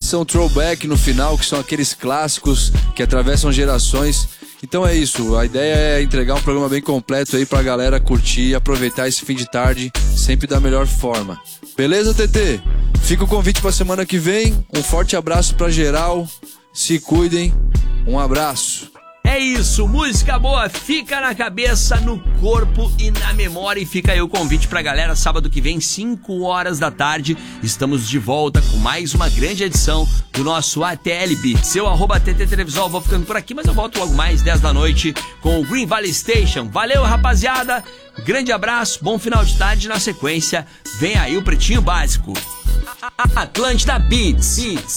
são throwback no final, que são aqueles clássicos que atravessam gerações. Então é isso, a ideia é entregar um programa bem completo aí pra galera curtir e aproveitar esse fim de tarde sempre da melhor forma. Beleza, TT? Fica o convite pra semana que vem. Um forte abraço pra geral. Se cuidem. Um abraço. É isso, música boa fica na cabeça, no corpo e na memória. E fica aí o convite pra galera, sábado que vem, 5 horas da tarde, estamos de volta com mais uma grande edição do nosso ATL Beat. Seu @TT Televisão, vou ficando por aqui, mas eu volto logo mais 10 da noite com o Green Valley Station. Valeu, rapaziada, grande abraço, bom final de tarde. Na sequência, vem aí o Pretinho Básico. Atlântida Beats.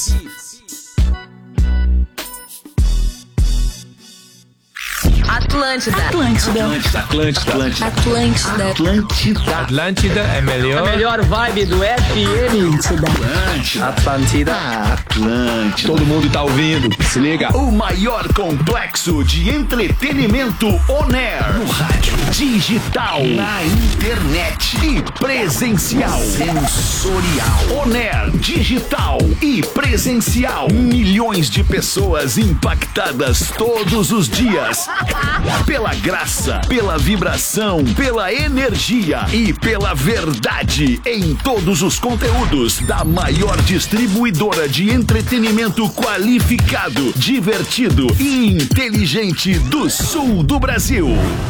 Atlântida é melhor. A melhor vibe do FM. Atlântida. Todo mundo tá ouvindo. Se liga. O maior complexo de entretenimento on air. No rádio, digital, na internet e presencial. Sensorial. On air, digital e presencial. Milhões de pessoas impactadas todos os dias. Pela graça, pela vibração, pela energia e pela verdade em todos os conteúdos da maior distribuidora de entretenimento qualificado, divertido e inteligente do sul do Brasil.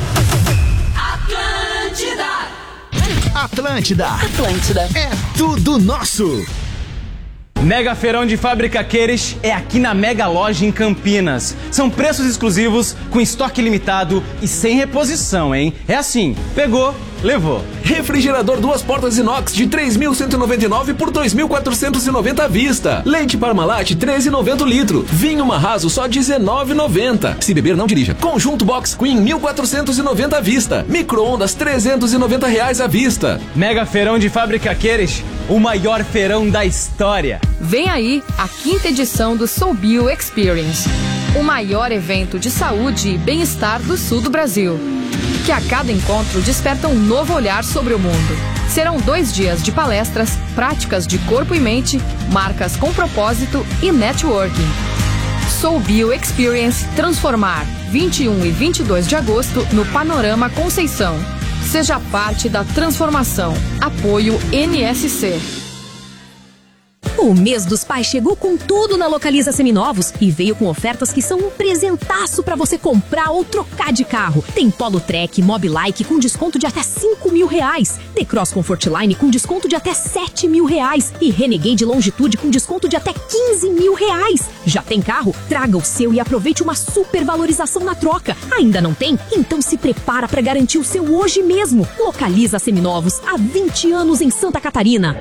Atlântida é tudo nosso. Mega Feirão de Fábrica Queires é aqui na Mega Loja em Campinas. São preços exclusivos, com estoque limitado e sem reposição, hein? É assim, pegou, levou. Refrigerador 2 portas inox de 3.199 por 2.490 à vista. Leite Parmalat 13,90 litro. Vinho Marraso só 19,90. Se beber, não dirija. Conjunto Box Queen 1.490 à vista. Micro-ondas R$390 à vista. Mega Feirão de Fábrica Queires, o maior feirão da história. Vem aí a 5ª edição do Soul Bio Experience, o maior evento de saúde e bem-estar do sul do Brasil, que a cada encontro desperta um novo olhar sobre o mundo. Serão 2 dias de palestras, práticas de corpo e mente, marcas com propósito e networking. Soul Bio Experience Transformar, 21 e 22 de agosto no Panorama Conceição. Seja parte da transformação. Apoio NSC. O mês dos pais chegou com tudo na Localiza Seminovos e veio com ofertas que são um presentaço pra você comprar ou trocar de carro. Tem Polo Trek, Mobilike com desconto de até R$5.000, T-Cross Comfortline com desconto de até R$7.000 e Renegade Longitude com desconto de até R$15.000. Já tem carro? Traga o seu e aproveite uma super valorização na troca. Ainda não tem? Então se prepara pra garantir o seu hoje mesmo. Localiza Seminovos, há 20 anos em Santa Catarina.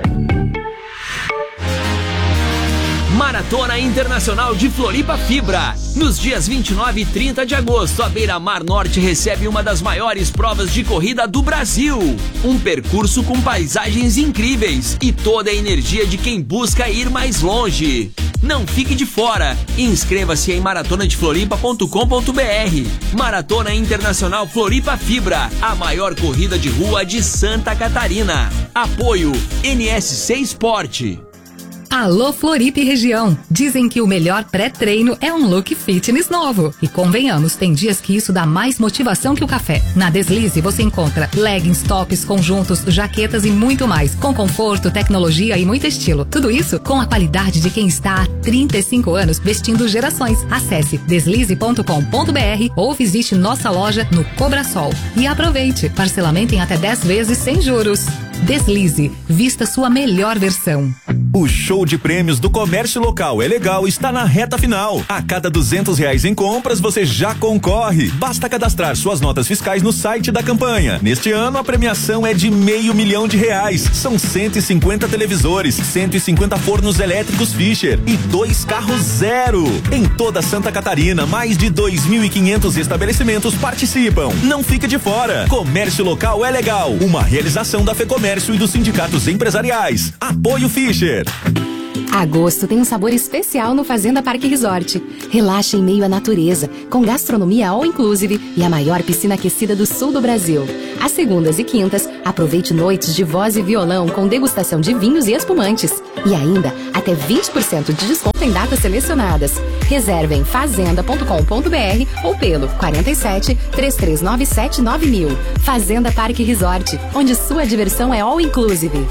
Maratona Internacional de Floripa Fibra. Nos dias 29 e 30 de agosto, a Beira-Mar Norte recebe uma das maiores provas de corrida do Brasil. Um percurso com paisagens incríveis e toda a energia de quem busca ir mais longe. Não fique de fora. Inscreva-se em maratona-de-floripa.com.br. Maratona Internacional Floripa Fibra, a maior corrida de rua de Santa Catarina. Apoio NSC Esporte. Alô Floripa e região, dizem que o melhor pré-treino é um look fitness novo. E convenhamos, tem dias que isso dá mais motivação que o café. Na Deslize você encontra leggings, tops, conjuntos, jaquetas e muito mais, com conforto, tecnologia e muito estilo. Tudo isso com a qualidade de quem está há 35 anos vestindo gerações. Acesse deslize.com.br ou visite nossa loja no Cobrasol. E aproveite, parcelamento em até 10 vezes sem juros. Deslize, vista sua melhor versão. O show de prêmios do Comércio Local é legal, está na reta final. A cada R$200 em compras, você já concorre. Basta cadastrar suas notas fiscais no site da campanha. Neste ano, a premiação é de R$500 mil. São 150 televisores, 150 fornos elétricos Fischer e 2 carros zero. Em toda Santa Catarina, mais de 2.500 estabelecimentos participam. Não fique de fora. Comércio Local é legal. Uma realização da FEComércio e dos sindicatos empresariais. Apoio Fischer. Agosto tem um sabor especial no Fazenda Parque Resort. Relaxe em meio à natureza, com gastronomia all inclusive e a maior piscina aquecida do sul do Brasil. Às segundas e quintas, aproveite noites de voz e violão com degustação de vinhos e espumantes. E ainda, até 20% de desconto em datas selecionadas. Reserve em fazenda.com.br ou pelo 47 3397 9000. Fazenda Parque Resort, onde sua diversão é all inclusive.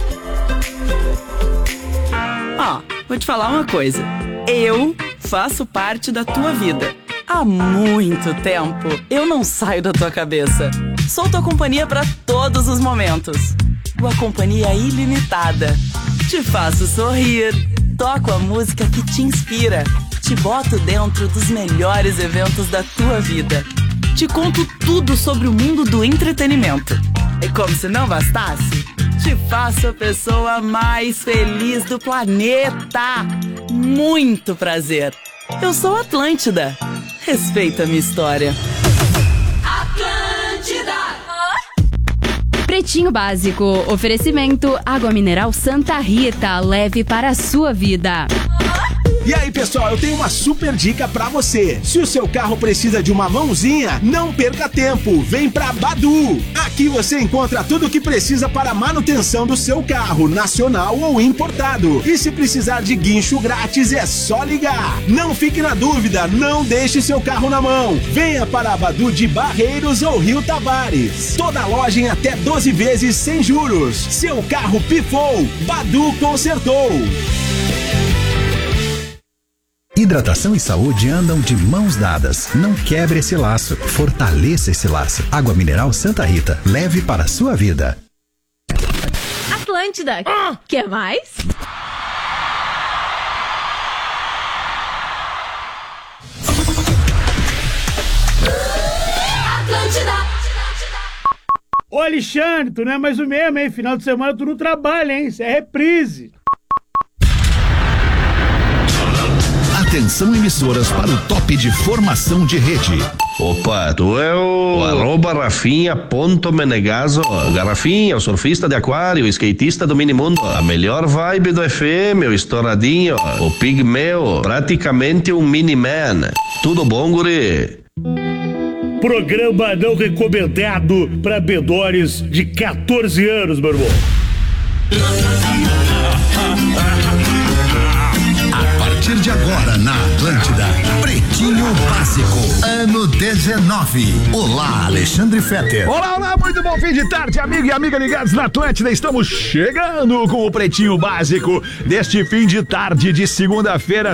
Vou te falar uma coisa. Eu faço parte da tua vida. Há muito tempo eu não saio da tua cabeça. Sou tua companhia para todos os momentos. Tua companhia ilimitada. Te faço sorrir. Toco a música que te inspira. Te boto dentro dos melhores eventos da tua vida. Te conto tudo sobre o mundo do entretenimento. E como se não bastasse, te faço a pessoa mais feliz do planeta. Muito prazer. Eu sou Atlântida. Respeita a minha história. Atlântida! Pretinho Básico. Oferecimento Água Mineral Santa Rita. Leve para a sua vida. E aí, pessoal, eu tenho uma super dica pra você. Se o seu carro precisa de uma mãozinha, não perca tempo. Vem pra Badu. Aqui você encontra tudo o que precisa para a manutenção do seu carro, nacional ou importado. E se precisar de guincho grátis, é só ligar. Não fique na dúvida, não deixe seu carro na mão. Venha para a Badu de Barreiros ou Rio Tavares. Toda loja em até 12 vezes sem juros. Seu carro pifou, Badu consertou. Hidratação e saúde andam de mãos dadas. Não quebre esse laço, fortaleça esse laço. Água Mineral Santa Rita, leve para a sua vida. Atlântida, quer mais? Atlântida. Ô Alexandre, tu não é mais o mesmo, hein? Final de semana tu não trabalha, hein? Isso é reprise. Atenção, emissoras, para o top de formação de rede. Opa, tu é o @Rafinha.Menegaso. Garrafinha, o surfista de aquário, o skatista do minimundo. A melhor vibe do FM, o estouradinho, o pigmeu, praticamente um mini-man. Tudo bom, guri? Programa não recomendado para menores de 14 anos, meu irmão. A partir de agora na Atlântida, Pretinho Básico, ano 19. Olá, Alexandre Fetter. Olá, olá, muito bom fim de tarde, amigo e amiga ligados na Atlântida. Estamos chegando com o Pretinho Básico deste fim de tarde de segunda-feira,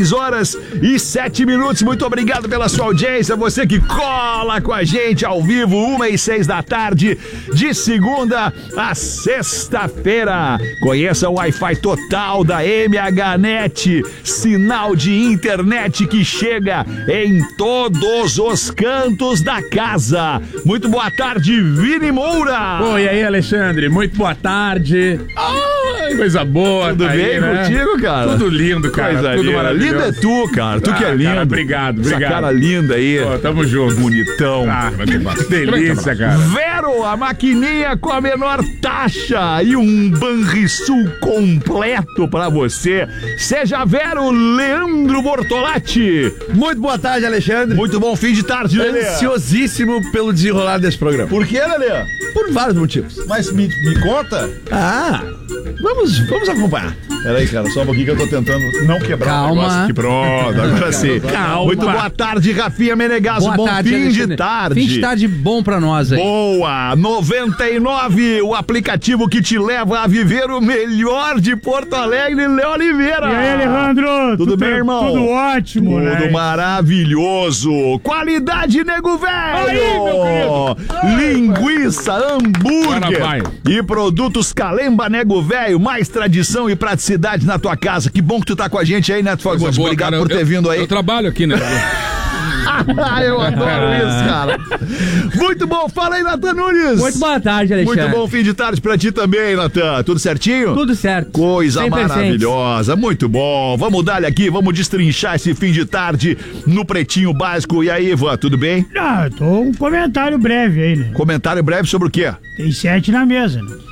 6h07. Muito obrigado pela sua audiência, você que cola com a gente ao vivo, 1h06 da tarde, de segunda a sexta-feira. Conheça o Wi-Fi total da MHNet, sinal de internet que chega em todos os cantos da casa. Muito boa tarde, Vini Moura. Oi, e aí, Alexandre? Muito boa tarde. Ai, coisa boa. Tudo tá bem aí, né? contigo, cara? Tudo lindo, cara. Coisa tudo linda. maravilhoso. Lindo é tu, cara. Tu que é lindo. Cara, obrigado. Essa cara linda aí. Pô, tamo junto. Bonitão. Delícia, cara. Vero, a maquininha com a menor taxa e um Banrisul completo pra você. Seja Vero, Leandro Bortolatti. Muito boa tarde, Alexandre. Muito bom fim de tarde, Lelê. Ansiosíssimo pelo desenrolar desse programa. Por que, Lelê? Por vários motivos. Mas me conta. Vamos acompanhar. Peraí, cara, só um pouquinho que eu tô tentando não quebrar o negócio aqui. Pronto, agora sim. Calma. Muito boa tarde, Rafinha Menegaso. Boa bom tarde, fim Alexandre. de tarde. Fim de tarde bom pra nós aí. Boa! 99, o aplicativo que te leva a viver o melhor de Porto Alegre, Léo Oliveira. E aí, Alejandro? Tudo bem, irmão? Tudo ótimo, Tudo né? maravilhoso. Qualidade, nego velho. Aí, meu querido. Linguiça, hambúrguer Bora, e produtos Calemba, nego velho. Mais tradição e praticidade na tua casa. Que bom que tu tá com a gente aí, Neto Fagundes. Obrigado por ter vindo aí. Eu trabalho aqui, né? Eu adoro isso, cara. Muito bom. Fala aí, Natan Nunes. Muito boa tarde, Alexandre. Muito bom fim de tarde pra ti também, Natan. Tudo certinho? Tudo certo. Coisa 100%. maravilhosa. Muito bom. Vamos dar-lhe aqui, vamos destrinchar esse fim de tarde no Pretinho Básico. E aí, Ivan, tudo bem? Tô um comentário breve aí, né? Comentário breve sobre o quê? Tem 7 na mesa, né?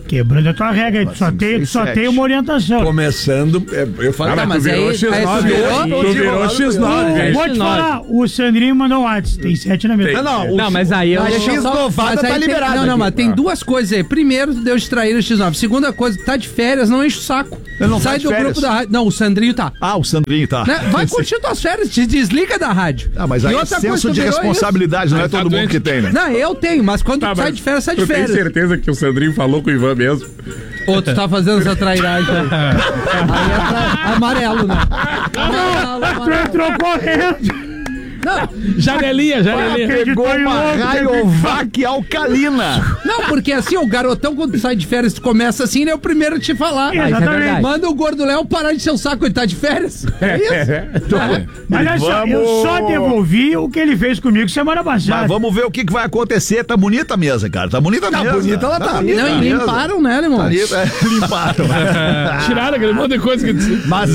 Quebrando a tua regra, aí, só tem uma orientação. Começando, eu falei, mas tu virou aí- X9. aí Tu virou X9. Vou te falar, o Sandrinho mandou um WhatsApp, tem 7 na mesa. Não, mas aí eu... Mas X-novada tá liberado. Não, aqui. mas tem duas coisas aí. Primeiro, deu distrair o X9. Segunda coisa, tá de férias, não enche o saco. Eu não Sai tá de do férias. grupo da rádio. Não, o Sandrinho tá. Ah, o Sandrinho tá. Né? Vai curtir tuas férias, te desliga da rádio. Ah, mas E aí outra senso coisa, tu de virou responsabilidade, não é Mas tá todo mundo doente. que tem, né? Não, eu tenho, mas quando tu sai de férias, sai de Tu tem férias. certeza que o Sandrinho falou com o Ivan mesmo? Ou tu tá fazendo essa trairagem aí. Aí é amarelo, né? Tu entrou correndo. Não, Janelinha. Pegou uma Rayovac alcalina. não, porque assim, o garotão, quando tu sai de férias, tu começa assim, ele é o primeiro a te falar. Exatamente. Manda o gordo Léo parar de ser o saco, ele tá de férias. É isso. Mas olha só, eu só devolvi o que ele fez comigo semana passada. Mas vamos ver o que vai acontecer. Tá bonita a mesa, cara. Tá bonita a mesa. bonita ela tá. bonita Não, a e mesa. limparam, né, irmão? Tá limparam. Tiraram aquele monte de coisa que... Mas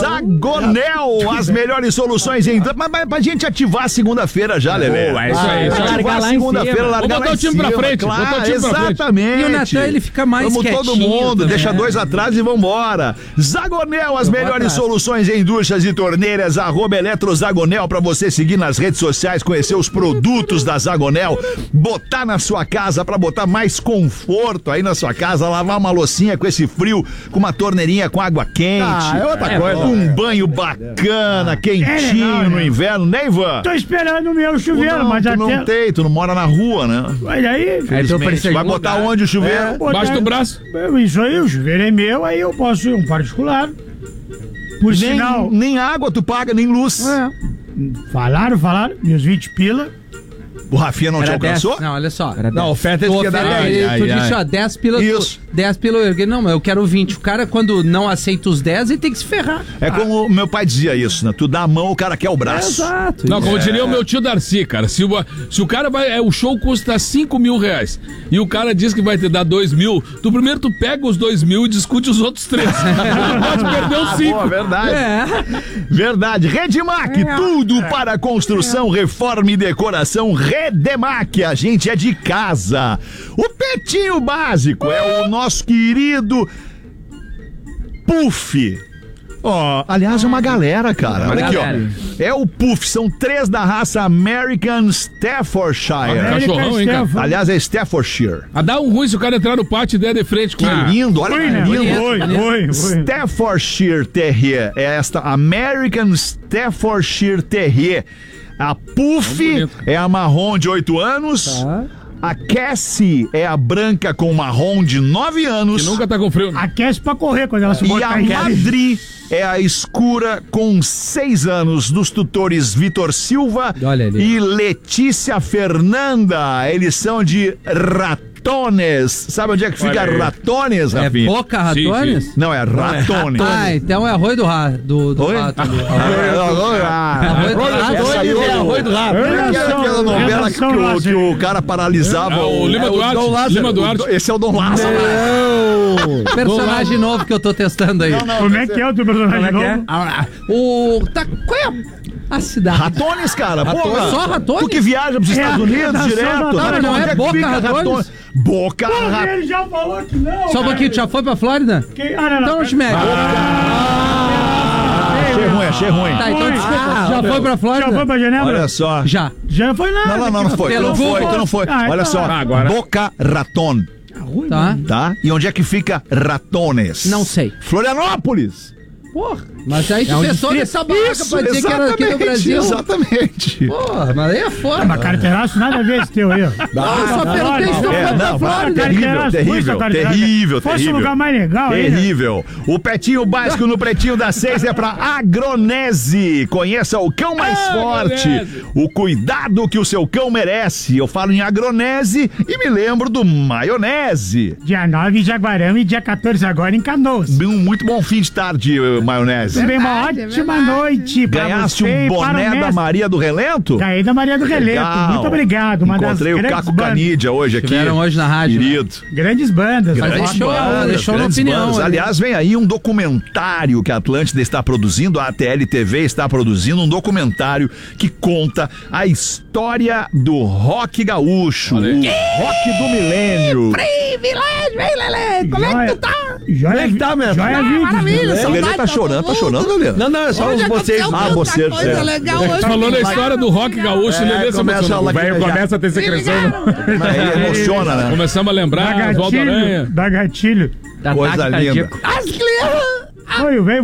Zagonel, as melhores soluções em... Mas pra gente ativar segunda-feira já, Lelê. Boa, é isso aí. Ativar Largar lá em segunda-feira, cima. largar Vamos botar lá o time em pra cima, frente, claro, botar o time pra frente. exatamente. E o Natan, ele fica mais Vamos todo quietinho mundo, também. deixa dois atrás e vambora. Zagonel, as melhores atrás. soluções em duchas e torneiras, @eletrozagonel pra você seguir nas redes sociais, conhecer os produtos da Zagonel, botar na sua casa pra botar mais conforto aí na sua casa, lavar uma loucinha com esse frio, com uma torneirinha com água quente. é outra coisa. Um banho bacana, quentinho legal, no né? inverno, né, Ivan? Tô esperando o meu chuveiro, Não, mas tu até... não tem, tu não mora na rua, né? Mas aí... Infelizmente. Vai botar onde o chuveiro? Baixo do braço. Isso aí, o chuveiro é meu, aí eu posso ir um particular. Por sinal... Nem água tu paga, nem luz. Falaram, meus 20 pila. O Rafinha não te alcançou? Não, olha só. Não, a oferta é de Tu que dá oferece- 10. tu disse, ó, 10 pila. Isso. 10 pila eu erguei. Não, mas eu quero 20. O cara, quando não aceita os 10, ele tem que se ferrar. É como o meu pai dizia isso, né? Tu dá a mão, o cara quer o braço. Exato. Não, como diria o meu tio Darcy, cara. Se o cara vai. O show custa 5 mil reais e o cara diz que vai te dar 2 mil, tu primeiro tu pega os 2 mil e discute os outros 3. Tu pode perder os 5. Boa, verdade. Verdade. Redemac, tudo para construção, reforma e decoração. Redemac, a gente é de casa. O Pretinho Básico é o nosso querido Puff. Ó, aliás, é uma galera, cara. Olha aqui, ó. É o Puff, são 3 da raça American Staffordshire. Cachorrão, hein, cara? Aliás, é Staffordshire. Dá um ruim se o cara entrar no pátio e der de frente com Que lindo, olha que lindo. Oi. Staffordshire Terrier é esta American Staffordshire Terrier. A Puff é a marrom de 8 anos. A Cassie é a branca com marrom de 9 anos. Que nunca tá com frio. Aquece pra correr quando ela se E bota a Madri é a escura com 6 anos, dos tutores Vitor Silva e Letícia Fernanda. Eles são de Ratones. Sabe onde é que fica Ratones, É Rafinha? Boca Ratones? Não, é Ratones. Ah, então é arroio do rato. Do rato. Arroio do rato. Aquela novela que o cara paralisava. O Lima Duarte. Dom Lázaro. Lima Duarte. Esse é o Dom Lázaro. Personagem novo que eu tô testando aí. Como é que é o teu personagem novo? Qual é a cidade? Ratones, cara. Porra. Só Ratones? Tu que viaja pros Estados Unidos direto. Não é Boca Ratones? Boca Ratones. Ele já falou que não. Só um pouquinho, tu já foi pra Flórida? Não. Então não te mete. Achei ruim. Tá, então desculpa. Já foi pra Flórida? Já foi pra Genebra? Olha só. Já. Já não foi nada. Não foi. Tu não foi. Olha só. Boca Raton. Tá? E onde é que fica Ratones? Não sei. Florianópolis. Porra, mas aí tu pensou nessa barraca pra dizer que era aqui no Brasil. Exatamente. Porra, mas aí é foda. Mas carteiraço nada a ver esse teu aí, ó. Só perguntei se tu foi pra Flórida. Terrível. Fosse um lugar mais legal aí. Terrível. O Pretinho Básico no Pretinho das 6 é pra Agronese. Conheça o cão mais forte. O cuidado que o seu cão merece. Eu falo em Agronese e me lembro do maionese. Dia 9 em Jaguarão e dia 14 agora em Canoas. Um muito bom fim de tarde, maionese. Tudo bem, uma ótima noite pra Ganhaste você um e para o boné da mestre. Maria do Relento? Ganhei da Maria do Relento. Legal. Muito obrigado. Uma Encontrei das o grandes Caco bandas. Canídia hoje aqui. Tiveram hoje na rádio. Querido. Grandes bandas. Grandes deixou na grandes opinião, bandas. né? Aliás, vem aí um documentário que a Atlântida está produzindo, a ATL TV está produzindo um documentário que conta a história do rock gaúcho, o rock do milênio. Privilégio, hein, Lelê? Como é que tu tá? Como é que tá, mestre? Maravilha, O Lelê tá chorando, Lelê? Não, é só vocês. vocês. Coisa legal hoje. Falou da história do rock gaúcho, o Lelê se emocionou. O velho começa a ter secreção. Aí emociona, né? Começamos a lembrar, Oswaldo Aranha. Dá gatilho. Coisa linda. As crianças. Oi, velho.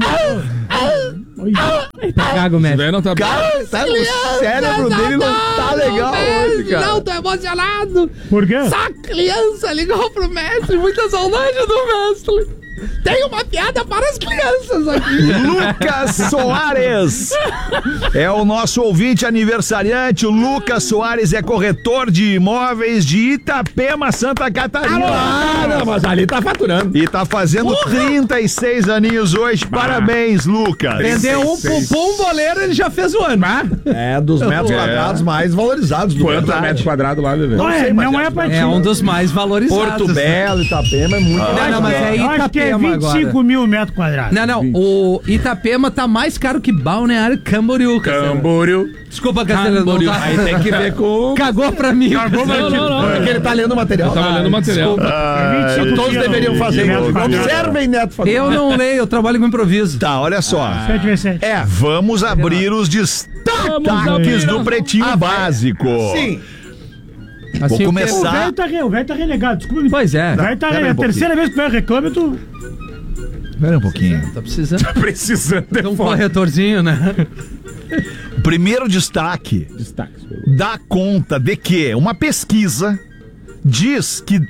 Cago, mestre. Velho não tá bem. Cara, sabe, o cérebro dele não tá legal hoje, cara. Não, tô emocionado. Por quê? Essa criança ligou pro mestre, muita saudade do mestre. Tem uma piada para as crianças aqui. Lucas Soares é o nosso ouvinte aniversariante. O Lucas Soares é corretor de imóveis de Itapema, Santa Catarina. Não, mas ali tá faturando. E tá fazendo 36 aninhos hoje. Parabéns, Lucas. Vendeu um pro bomboleiro, ele já fez o ano. É dos metros quadrados mais valorizados do Quantos metros quadrados lá, bebê? Não é pra ti. É um dos mais valorizados. Porto Belo, Itapema é muito. Não, mas é Eu acho que é Itapema 25 agora. mil metros quadrados. Não, o Itapema tá mais caro que Balneário Camboriú. Camboriú. Desculpa, Cassiano. Camboriú. Aí tem que ver com... Cagou pra mim. Não. É que ele tá lendo o material. Eu tava lendo o material. Todos deveriam fazer isso. Observem, Neto. Fabiano. Eu não leio, eu trabalho com improviso. Tá, olha só. 7 vezes 7. Vamos abrir os destaques do Pretinho Básico. Sim. Vou Assim, começar. O velho tá renegado, desculpa. Pois é. O velho tá Pera aí renegado. um A terceira vez que o velho reclama, tu... Espera um pouquinho. Tá precisando. Precisando Tem um corretorzinho, né? O primeiro destaque dá conta de que uma pesquisa diz que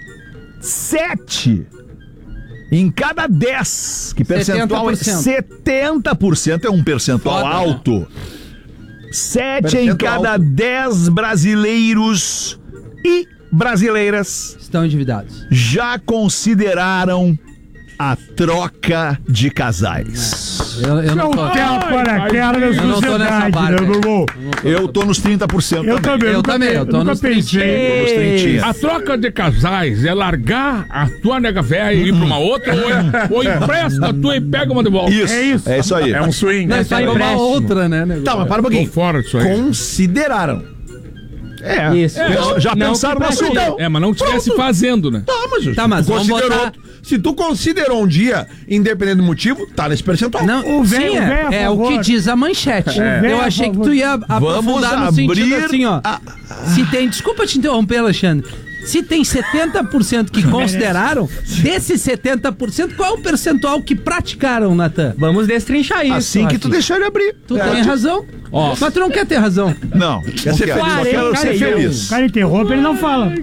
7 em cada 10, que percentual 70% é um percentual Foda, alto. 7 em cada 10 brasileiros e brasileiras estão endividados. Já consideraram a troca de casais. Eu não tô. Eu não tô nessa barca. Eu tô nos 30%. Eu também. Eu tô nos 30%. A troca de casais é largar a tua nega velha e ir pra uma outra ou empresta a tua e pega uma de volta. Isso. É isso aí. É um swing. Não, sai uma outra, né? Tá, mas para um pouquinho. Tô fora disso aí. Consideraram. Isso. Já pensaram no assunto. Mas não estivesse fazendo, né? Tá, mas vamos considerou. botar... Se tu considerou um dia, independente do motivo, tá nesse percentual. Não, sim, é o que diz a manchete. Eu achei que tu ia aprofundar no sentido assim, ó. Se tem, desculpa te interromper, Alexandre. Se tem 70% que consideraram, desses 70%, qual é o percentual que praticaram, Natan? Vamos destrinchar isso. Assim que tu deixou ele abrir. Tu tem razão. Mas tu não quer ter razão. Não. Quer ser feliz. Só quero ser feliz. O cara interrompe, ele não fala.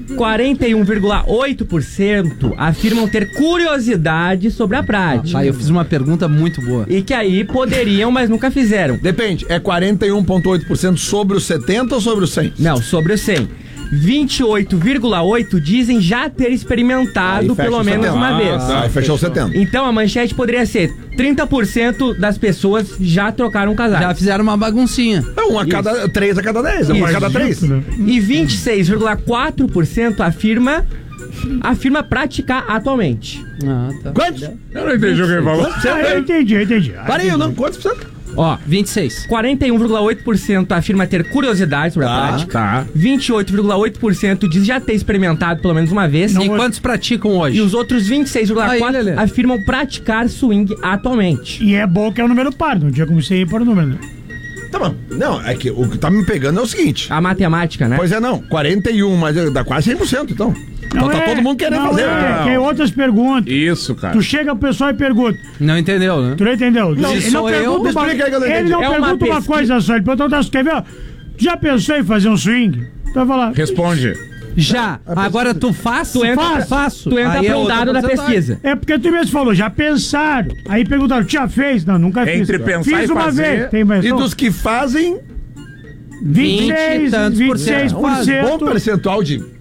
41,8% afirmam ter curiosidade sobre a prática. Eu fiz uma pergunta muito boa. E que aí poderiam, mas nunca fizeram. Depende, é 41,8% sobre os 70 ou sobre os 100? Não, sobre o 100. 28,8% dizem já ter experimentado pelo menos uma vez. Aí fechou os 70. Então a manchete poderia ser 30% das pessoas já trocaram casais. Já fizeram uma baguncinha. É 3 a cada 10, é 1 a cada 3. E 26,4% afirma praticar atualmente. Tá. Quantos? Eu não entendi o que ele falou. Eu entendi. Parei, eu não. Quantos por cento? Ó, 26. 41,8% afirma ter curiosidade sobre a prática. Tá. 28,8% diz já ter experimentado pelo menos uma vez. E quantos praticam hoje? E os outros 26,4% afirmam praticar swing atualmente. E é bom que é o número par, não tinha como você ir para o número, né? Tá bom. Não, é que o que tá me pegando é o seguinte. A matemática, né? Pois é, não. 41, mas dá quase 100%, então. Então tá todo mundo querendo fazer. Tem outras perguntas. Isso, cara. Tu chega pro pessoal e pergunta. Não entendeu, né? Tu não entendeu? Não, ele não pergunta uma coisa só. Ele pergunta, quer ver? Já pensou em fazer um swing? Tu vai falar. Responde. Já. Agora tu faz? Faço. Tu entra pra um dado da pesquisa. É porque tu mesmo falou, já pensaram. Aí perguntaram, já fez? Não, nunca fiz. Entre pensar fiz e uma fazer. vez. Tem mais e dos que fazem... 26%. Um bom percentual de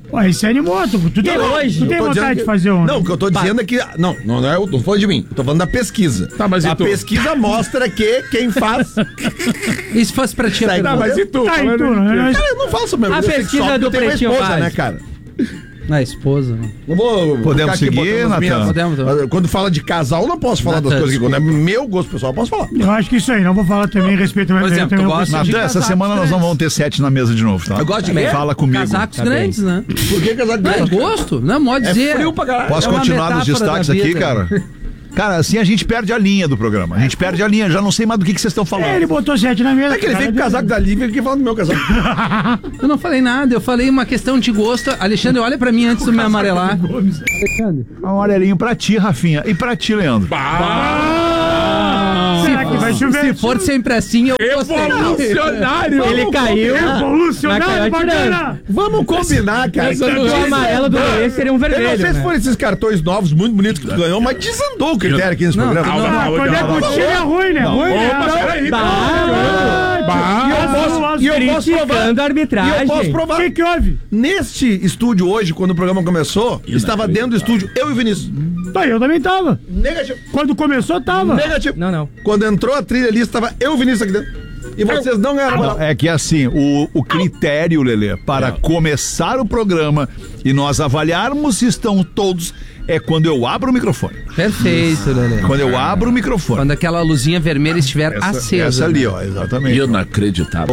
Pô, isso é animoto. Tu tem vontade de fazer um. Não, o que eu tô dizendo é que. Não é, eu tô falando de mim. Eu tô falando da pesquisa. Tá, mas e a tu? pesquisa mostra que quem faz. E se fosse pra ti? Tá, mas e tu? Tá, e tu? Cara, eu não faço mesmo. A pesquisa do Pretinho esposa, Básico. né, cara? Na esposa. Não vou. Podemos seguir, Natan? Podemos. Quando fala de casal, eu não posso falar das coisas que quando é meu gosto pessoal, eu posso falar. Eu acho que isso aí, não vou falar também, respeito mais. Por exemplo, tu gosta Natan, essa semana nós não vamos ter 7 na mesa de novo, tá? Eu gosto de quê? Fala comigo. Casacos grandes, né? Por que casaco É grande? gosto, não pode dizer. É frio pra caralho. Posso É uma continuar nos metáfora destaques da aqui, vida. cara? Cara, assim a gente perde a linha do programa. A gente perde a linha. Já não sei mais do que vocês estão falando. Ele botou 7 na mesa. É que ele veio com o casaco da Lívia e fiquei falando do meu casaco. Eu não falei nada, eu falei uma questão de gosto. Alexandre, olha pra mim antes de me amarelar. Alexandre. Um amarelinho pra ti, Rafinha. E pra ti, Leandro. Será que vai chover? Se for sempre assim, eu Revolucionário! Ele caiu. Revolucionário, bacana! Vamos combinar, cara. O amarelo do Lelê seria um vermelho. Eu não sei se foram esses cartões novos, muito bonitos que tu ganhou, mas desandou o critério aqui nesse programa. Quando é contigo é ruim, né? Ruim, E eu posso provar. A arbitragem. E eu posso provar. O que houve? Neste estúdio hoje, quando o programa começou, estava dentro do estúdio eu e o Vinícius. Tá, eu também tava. Negativo. Quando começou, tava. Negativo. Não. Quando entrou a trilha ali, estava eu e o Vinícius aqui dentro. E vocês não ganharam. Não, é que assim, o critério, Lelê, para começar o programa e nós avaliarmos se estão todos, é quando eu abro o microfone. Perfeito, Lelê. Quando eu abro o microfone. Quando aquela luzinha vermelha estiver acesa. Essa ali, ó, exatamente. Inacreditável.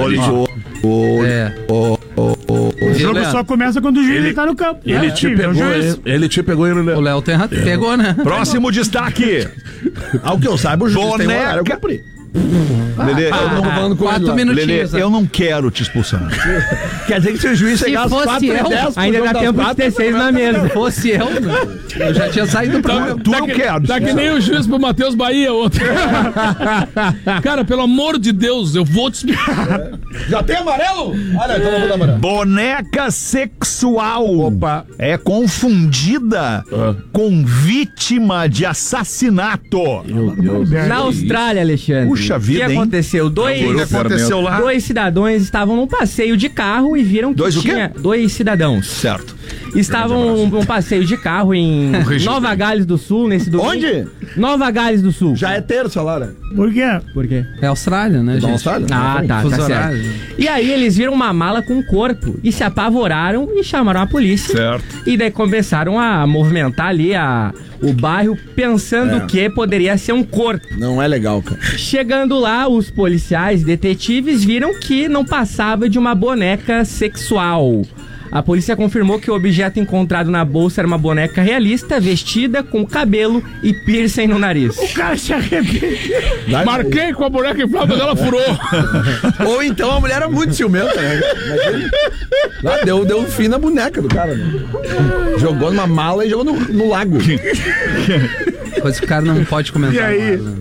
O jogo só começa quando o juiz tá no campo. Ele te pegou, ele O Léo pegou, né? Próximo destaque. Ao que eu saiba, o juiz tem horário, eu cumpri. Lelê, eu não tô falando com 4 Lelê, minutinhos. eu não quero te expulsar. Quer dizer que se o juiz Se chegar às fosse 4h10, Ainda dá tempo de ter 6 na mesa. Se fosse eu já tinha saído do programa. Tu não quero. Tá que nem o juiz pro Matheus Bahia ontem. Cara, pelo amor de Deus, eu vou te explicar. Já tem amarelo? Olha, então eu vou dar amarelo. Boneca sexual. Opa. É confundida com vítima de assassinato. Meu Deus. Na Austrália, Alexandre. Puxa vida, O que hein? aconteceu? aconteceu lá? Dois cidadãos estavam num passeio de carro e viram que Dois o quê? tinha... Dois cidadãos. Certo. Estavam num passeio de carro em Nova Gales do Sul, nesse domingo. Onde? Nova Gales do Sul. Já é terça, Lara. Por quê? Por quê? É Austrália, né, gente? Austrália? Ah, tá Fuso certo. horário. E aí eles viram uma mala com um corpo e se apavoraram e chamaram a polícia. Certo. E daí começaram a movimentar ali o bairro pensando que poderia ser um corpo. Não é legal, cara. Chegando lá, os policiais e detetives viram que não passava de uma boneca sexual. A polícia confirmou que o objeto encontrado na bolsa era uma boneca realista, vestida com cabelo e piercing no nariz. O cara se arrependeu. Marquei com a boneca inflada dela, furou. Ou então a mulher era muito ciumenta, né? Lá deu um fim na boneca do cara, né? Jogou numa mala e jogou no lago. Coisa que o cara não pode comentar. E aí? Nada.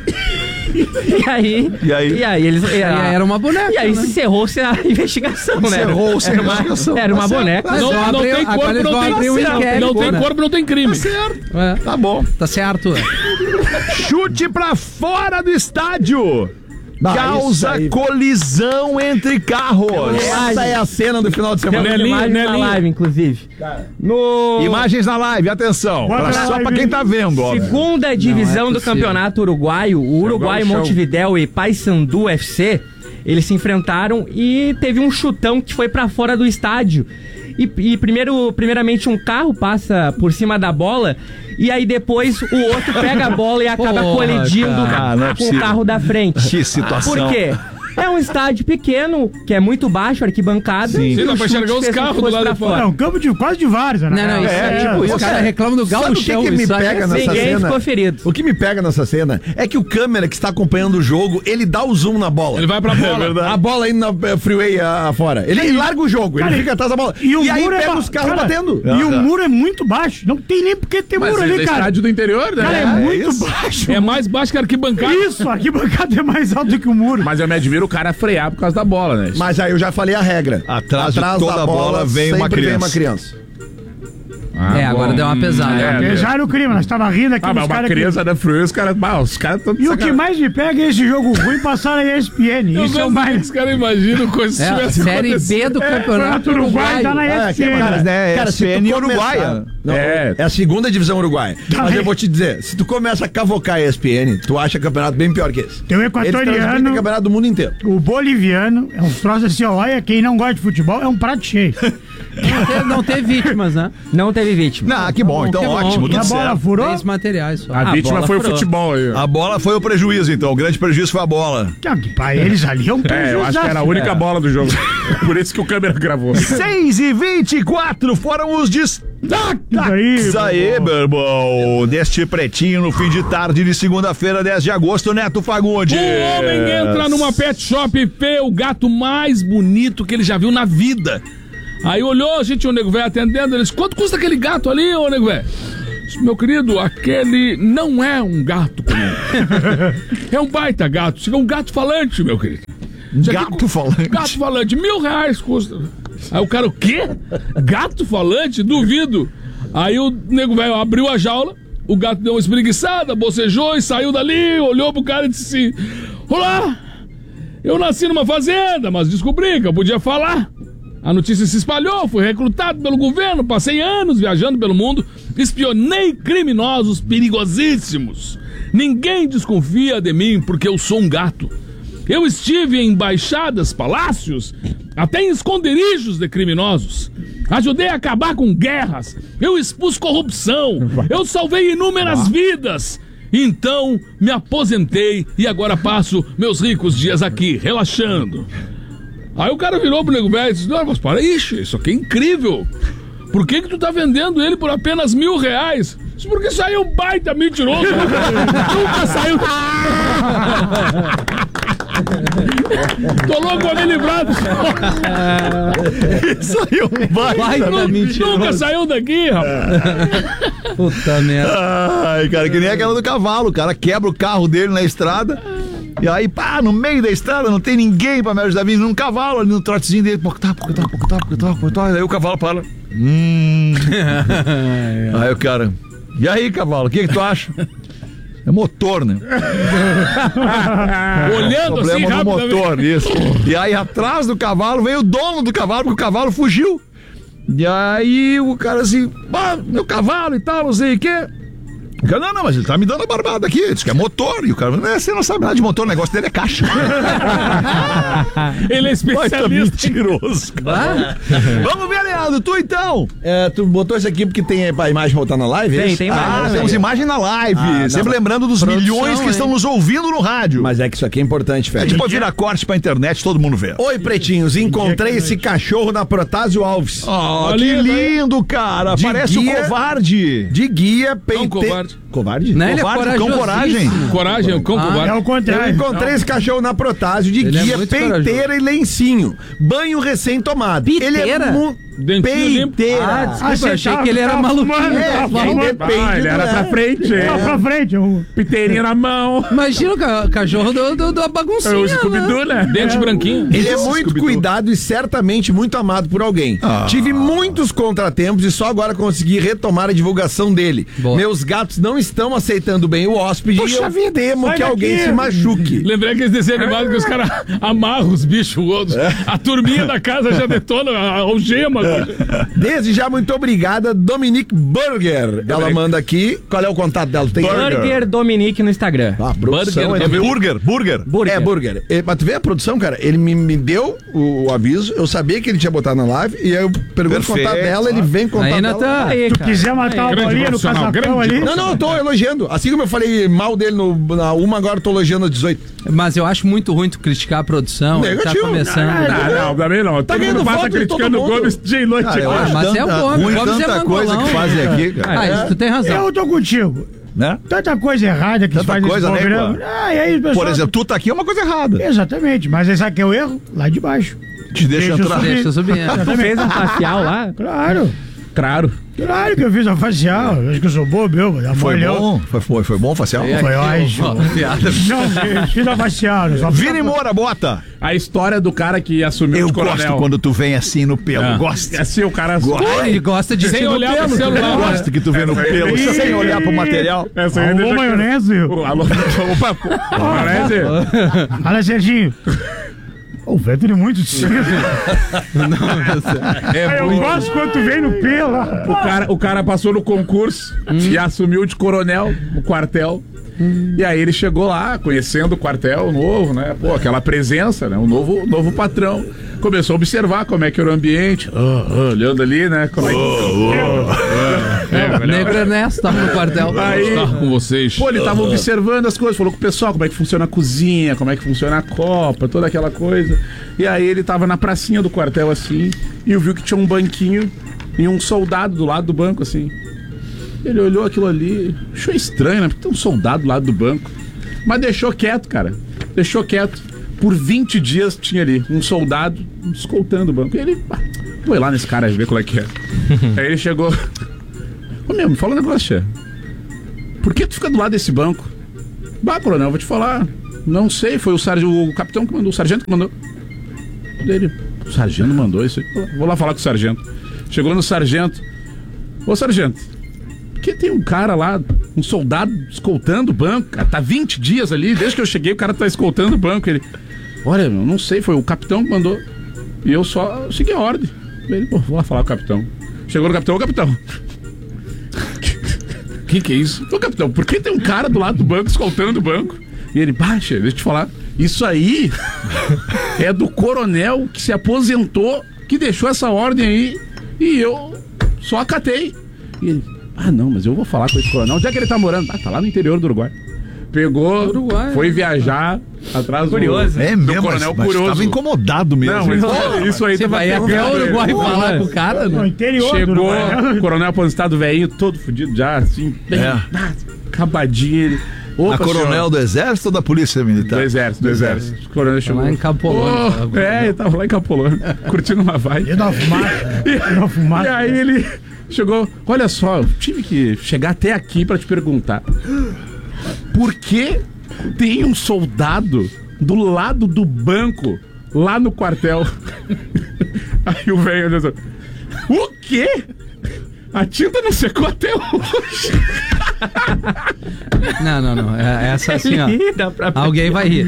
E aí eles... Era uma boneca. E aí né? encerrou-se a investigação, né? Encerrou-se a Era uma- investigação. Era uma Tá certo. boneca. Mas Não, vão não abrir- tem agora corpo, eles não vão tem abrir um inquérito, Não tem né? corpo, não tem crime. É. Tá bom. Tá certo. Chute pra fora do estádio. Isso Causa aí. colisão entre carros. Essa é a cena do final de semana. Temos Nelinho, imagens na Nelinho. live, inclusive. No... Imagens na live, atenção. Bota na Só live. pra quem tá vendo, ó. Segunda divisão do possível. campeonato uruguaio, o Uruguai o chão. Montevidéu e Paysandu FC, eles se enfrentaram e teve um chutão que foi pra fora do estádio. E primeiramente um carro passa por cima da bola e aí depois o outro pega a bola e acaba Porra, colidindo cara, não é com o possível. carro da frente. Que situação. Por quê? É um estádio pequeno, que é muito baixo, arquibancada. Sim. e Sim, dá o pra chute enxergar os fez com que carros do fosse lado pra de fora. É um campo de quase de várzea, né? Não, isso é tipo os isso. caras reclamam do Sabe o gauchão. que me isso aí pega é- nessa Ninguém cena? ficou ferido. O que me pega nessa cena é que o câmera que está acompanhando o jogo, ele dá o zoom na bola. Ele vai pra bola. A bola indo na freeway afora. Ele larga o jogo, Cara, ele fica atrás da bola. E, o aí muro pega é os carros cara, batendo. E o muro é muito baixo. Não tem nem porque ter Mas muro é ali, cara. estádio do interior, né? Cara, é muito baixo. É mais baixo que a arquibancada. Isso, aqui bancada é mais alto que o muro. Mas eu me admiro o cara frear por causa da bola, né? Mas aí eu já falei a regra. Atrás de toda a bola vem uma sempre criança. vem uma criança. Agora deu uma pesada. Pesaram o clima, nós tava rindo aqui. Mas uma criança da Fluir, os caras estão... E o que mais me pega é esse jogo ruim passar na ESPN. Isso é o mais... Os caras imaginam coisa se tivesse Série B do Campeonato Uruguai tá na ESPN. Cara, ESPN Uruguaia. É a segunda divisão uruguaia. Mas eu vou te dizer, se tu começa a cavocar a ESPN, tu acha campeonato bem pior que esse. Tem o equatoriano, campeonato do mundo inteiro. O boliviano, é um troço assim, olha, quem não gosta de futebol é um prato cheio. Não teve vítimas, né? Não teve vítima. Não, que bom, então ótimo. E a bola furou? 10 materiais só. A vítima foi furou. O futebol aí. A bola foi o prejuízo, então. O grande prejuízo foi a bola. Pra eles ali é um prejuízo. Eu acho que era a única bola do jogo. Por isso que o câmera gravou. 6h24 foram os destaques aí, meu irmão. Deste pretinho no fim de tarde de segunda-feira, 10 de agosto, Neto Fagundes. O homem entra numa pet shop e vê o gato mais bonito que ele já viu na vida. Aí olhou, gente, o nego velho atendendo, ele disse, quanto custa aquele gato ali, ô nego velho? Meu querido, aquele não é um gato comum. É um baita gato, é um gato falante, meu querido. Gato falante? Gato falante, R$1.000 custa. Aí o cara, o quê? Gato falante? Duvido. Aí o nego velho abriu a jaula, o gato deu uma espreguiçada, bocejou e saiu dali, olhou pro cara e disse assim, olá, eu nasci numa fazenda, mas descobri que eu podia falar. A notícia se espalhou, fui recrutado pelo governo, passei anos viajando pelo mundo, espionei criminosos perigosíssimos. Ninguém desconfia de mim porque eu sou um gato. Eu estive em embaixadas, palácios, até em esconderijos de criminosos. Ajudei a acabar com guerras, eu expus corrupção, eu salvei inúmeras vidas. Então me aposentei e agora passo meus ricos dias aqui, relaxando. Aí o cara virou pro nego velho e disse, não, mas para, isso aqui é incrível. Por que tu tá vendendo ele por apenas R$1.000? Isso porque saiu um baita mentiroso. Nunca saiu. Tô louco pra me livrar. Saiu um baita mentiroso. Nunca saiu daqui, rapaz. Puta merda. Ai, cara, que nem aquela do cavalo. O cara quebra o carro dele na estrada. E aí, pá, no meio da estrada não tem ninguém pra me ajudar, vindo num cavalo ali no trotezinho dele. Aí o cavalo para. Aí o cara, e aí, cavalo, o que tu acha? É motor, né? Olhando assim, problema no rápido, motor, isso. E aí atrás do cavalo veio o dono do cavalo, porque o cavalo fugiu. E aí o cara assim, meu cavalo e tal, não sei o quê. Não, mas ele tá me dando a barbada aqui. Diz que é motor. E o cara, você não sabe nada de motor, o negócio dele é caixa. Ele é especialista. Mentiroso, cara. Vamos ver, Leandro, tu então. Tu botou isso aqui porque tem a imagem botar na live? Tem imagem. Temos imagem na live. Sempre lembrando dos milhões que estão nos ouvindo no rádio. Mas é que isso aqui é importante, Fred. A gente pode virar corte pra internet, todo mundo vê. Oi, pretinhos, encontrei esse cachorro na Protásio Alves. Que lindo, cara. Parece o covarde. De guia, covarde. Covarde? Não, ele covarde, é cão coragem. Coragem, cão covarde. É o contrário. Eu encontrei esse cachorro na Protásio de Ele é guia, muito peiteira corajoso. e lencinho. Banho recém-tomado. Ele é Dentinho limpo. peiteira. Desculpa, achei que ele era maluquinho. Ele era pra frente. Pra frente. Piteirinha na mão. Imagina o cachorro da baguncinha. O Scooby-Doo, né? Dente branquinho. Ele é muito cuidado e certamente muito amado por alguém. Tive muitos contratempos e só agora consegui retomar a divulgação dele. Boa. Meus gatos não estão aceitando bem o hóspede e eu temo que alguém se machuque. Lembrei aqueles desenhos animados que os caras amarram os bichos outros. A turminha da casa já detona a algema. Desde já, muito obrigada, Dominique Burger. Ela manda aqui. Qual é o contato dela? Tem Burger Dominique no Instagram. Produção, Burger. É, Burger. Mas tu vê a produção, cara? Ele me deu o aviso, eu sabia que ele tinha botado na live, e aí eu pergunto o contato dela, ele vem contar dela. Se tu quiser matar uma bolinha no casacão ali. Não, eu tô elogiando. Assim como eu falei mal dele na uma, agora eu tô elogiando a 18. Mas eu acho muito ruim tu criticar a produção. Negativo. Tá começando. Não, também não. Tá todo mundo passa criticando o Gomes dia e noite. Mas é o Gomes. Gomes é tanta coisa que fazem aqui, cara. Isso tu tem razão. Eu tô contigo. Né? Tanta coisa errada que se faz nesse programa. Né, por exemplo, tu tá aqui é uma coisa errada. Exatamente, mas aí sabe que é o erro? Lá de baixo. Te deixa entrar. Deixa eu subir. Tu fez um facial lá? Claro. Claro que eu fiz a facial. Acho que eu sou bobo, meu. Foi bom? Foi bom o facial? Foi ótimo. Não, fiz a facial. Vini Moura, bota. A história do cara que assumiu de coronel. Eu gosto quando tu vem assim no pelo. Gosta. Assim o cara... Ele gosta de sem olhar pro celular. Gosta que tu vê no pelo, sem olhar pro material. Alô, maionese. Maionese. Olha, Serginho. O velho tem muito cedo. Eu gosto quando tu vem no pelo. O cara passou no concurso e assumiu de coronel no quartel. E aí ele chegou lá, conhecendo o quartel novo, né? Pô, aquela presença, né? Um novo patrão. Começou a observar como é que era o ambiente. Olhando ali, né? Como é que... Negro Ernesto tava no quartel. Aí, com vocês. Pô, ele tava observando as coisas, falou com o pessoal como é que funciona a cozinha, como é que funciona a copa, toda aquela coisa. E aí ele tava na pracinha do quartel assim, e viu que tinha um banquinho e um soldado do lado do banco assim. Ele olhou aquilo ali, achou estranho, né? Porque tem um soldado do lado do banco. Mas deixou quieto, cara. Deixou quieto. Por 20 dias tinha ali um soldado escoltando o banco. E ele, foi lá nesse cara ver qual é que é. Aí ele chegou... Ô meu, me fala um negócio, chefe. Por que tu fica do lado desse banco? Coronel, vou te falar. Não sei, foi o capitão que mandou, o sargento que mandou. Ele, o sargento mandou isso aí. Vou lá falar com o sargento. Chegou no sargento. Ô sargento, por que tem um cara lá, um soldado escoltando o banco? Cara, tá 20 dias ali, desde que eu cheguei o cara tá escoltando o banco. Ele, olha, meu, não sei, foi o capitão que mandou. E eu só segui a ordem. Ele, pô, vou lá falar com o capitão. Chegou no capitão, ô capitão. Que é isso? Ô capitão, por que tem um cara do lado do banco escoltando o banco? E ele, baixa, deixa eu te falar. Isso aí é do coronel que se aposentou, que deixou essa ordem aí, e eu só acatei. E ele, não, mas eu vou falar com esse coronel. Onde é que ele tá morando? Tá lá no interior do Uruguai. Pegou, Uruguai, foi viajar atrás curioso. do coronel Curioso. Tava incomodado mesmo. Não, mas isso aí vai até o Uruguai falar com o cara, né? No interior. Chegou, o coronel aposentado velhinho, todo fudido já, assim, bem, acabadinho. Ele, a coronel do exército ou da polícia militar? Do exército. O coronel chegou lá em Capolônia. Ele tava lá em Capolônia, curtindo uma vibe. E na fumaça. E aí ele chegou, olha só, eu tive que chegar até aqui pra te perguntar. Por que tem um soldado do lado do banco lá no quartel? Aí o velho olhou assim, o quê? A tinta não secou até hoje. Não. Essa assim, ó. Alguém vai rir.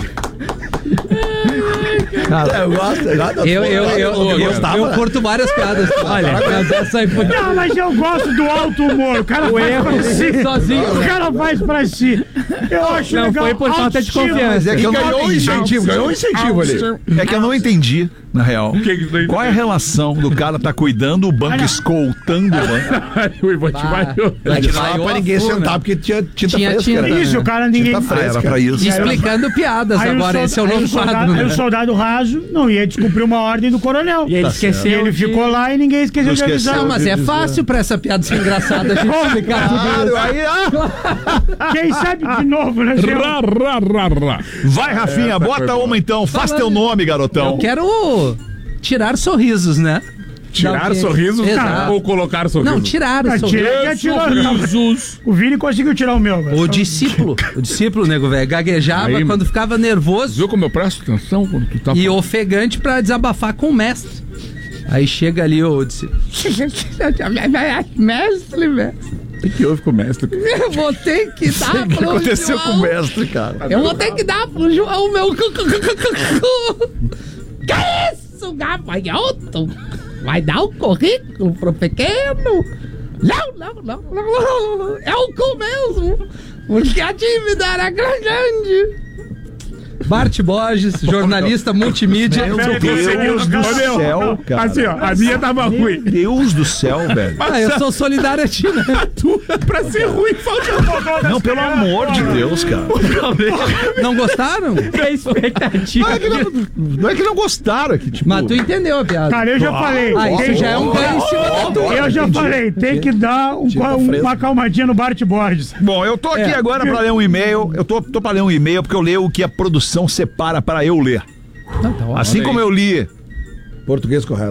Cara, eu gosto. Eu curto várias piadas. Olha, mas essa aí foi... Não, mas eu gosto do alto humor. O cara faz pra si. Sozinho. O cara faz pra si. Eu acho legal. Não foi por falta de confiança. É que eu ganhou um incentivo ali. É que eu não entendi, na real. Qual é a relação do cara tá cuidando o banco, escoltando o banco? O Ivan te vaiou. Não dava pra ninguém sentar, porque tinha tinta fresca. Isso, o cara ninguém... Era pra isso. Explicando piadas agora, esse é o novo quadro. Aí o soldado raso não ia descumprir uma ordem do coronel. E ele esqueceu. Ele ficou lá e ninguém esqueceu de avisar. Não, mas é fácil pra essa piada ser engraçada a gente explicar tudo isso. Quem sabe de novo, né, Vai, Rafinha, bota uma então. Faz teu nome, garotão. Eu quero tirar sorrisos, né? Tirar sorrisos ou colocar sorrisos? Não, tirar sorrisos. O Vini conseguiu tirar o meu. O discípulo, nego velho, gaguejava aí, quando ficava nervoso. Viu como eu presto atenção quando tu tá... E ofegante pra desabafar com o mestre. Aí chega ali o discípulo. Mestre. O que houve com o mestre? Eu vou ter que dar pro João. O que aconteceu com o mestre, cara? Eu vou ter que dar pro João o meu... Que isso, gafanhoto? Vai dar o currículo pro pequeno? Não. É o cu mesmo. Porque a dívida era grande. Bart Borges, jornalista multimídia. Meu Deus do céu, cara. Assim, ó, a minha tava ruim. Meu Deus do céu, velho. Eu sou solidário a ti, né? A tua, pra ser ruim, falta não, pelo amor de Deus, cara. Não gostaram? É expectativa. Não é que não gostaram, é que tipo... Mas tu entendeu a piada. Cara, eu já falei. Isso já é um ganho em cima da tua. Eu já falei, tem que dar uma calmadinha no Bart Borges. Bom, eu tô aqui agora pra ler um e-mail. Eu tô pra ler um e-mail porque eu leio o que a produção separa para eu ler. Assim como eu li. Português correto.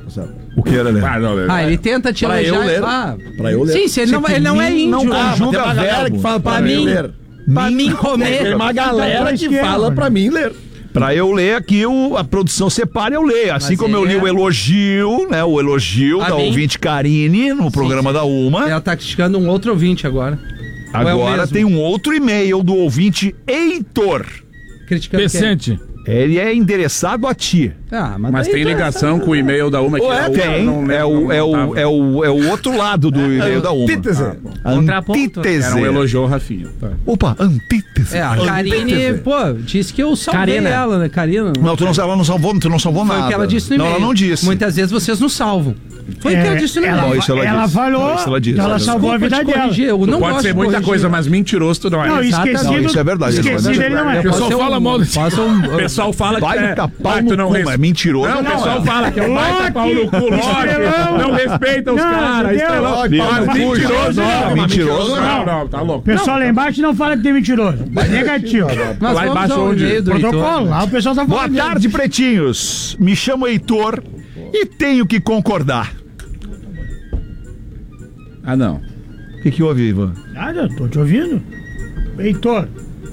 O que era, né? Ele tenta te elogiar. Pra eu ler. Sim, se ele não é índio. Não conjuga tem uma verbo que fala pra mim ler. Pra mim comer. Tem uma galera que fala pra mim ler. Pra eu ler aqui, a produção separa, eu leio. Assim como eu li o elogio, né? O elogio da ouvinte Karine no programa da Uma. Ela tá criticando um outro ouvinte agora. Agora tem um outro e-mail do ouvinte Heitor. Criticando Vicente. Ele é endereçado a ti. Mas tem ligação com o e-mail da Uma que tem. É o outro lado do e-mail da Uma. Antítese. Era um elogio ao Rafinha. Opa, antítese. A Karine, disse que eu salvei ela, né? Karina. Não, tu não salvou nada. Foi o que ela disse no e-mail. Não, ela não disse. Muitas vezes vocês não salvam. Foi o que ela disse no e-mail. Ela falou, ela salvou a vida dela. Pode ser muita coisa, mas mentiroso tu não é. Não, esquecido. Isso é verdade. Esquecido ele não é. O pessoal fala mal desse. O pessoal fala que tu não é mentiroso. Não, o pessoal fala que é um baita pau no cu, não respeita os caras. Mentiroso não. Mentiroso não, tá louco. O pessoal lá embaixo não fala que tem mentiroso. Negativo. Lá embaixo onde? Protocolo, lá o pessoal tá falando. Boa tarde, pretinhos. Me chamo Heitor e tenho que concordar. Não. O que houve, Ivan? Nada, tô te ouvindo. Heitor.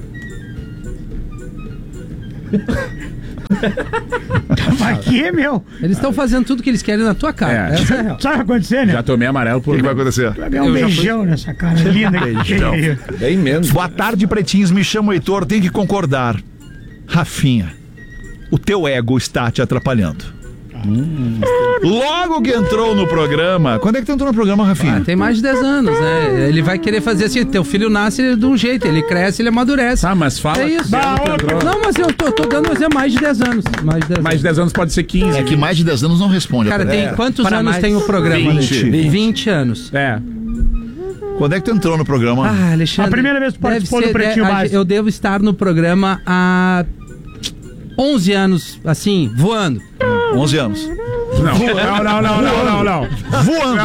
Tava aqui, meu. Eles estão fazendo tudo que eles querem na tua cara. Essa é a real. Sabe o que vai acontecer, né? Já tomei amarelo por... O que vai acontecer? Vai ganhar um beijão nessa cara linda. Beijão. Bem menos. Boa tarde, pretinhos. Me chamo Heitor, tenho que concordar. Rafinha, o teu ego está te atrapalhando. Logo que entrou no programa. Quando é que tu entrou no programa, Rafinha? Tem mais de 10 anos, né? Ele vai querer fazer assim: teu filho nasce de um jeito, ele cresce, ele amadurece. Mas fala. É isso. Não, mas eu tô dando, mas é mais de 10 anos. Mais de 10 anos pode ser 15. É que mais de 10 anos não responde. Cara, tem quantos anos tem o programa? 20 anos. Quando é que tu entrou no programa? Alexandre. A primeira vez que participou do Pretinho Básico. Eu devo estar no programa há 11 anos, assim, voando. 11 anos. Não. Voando.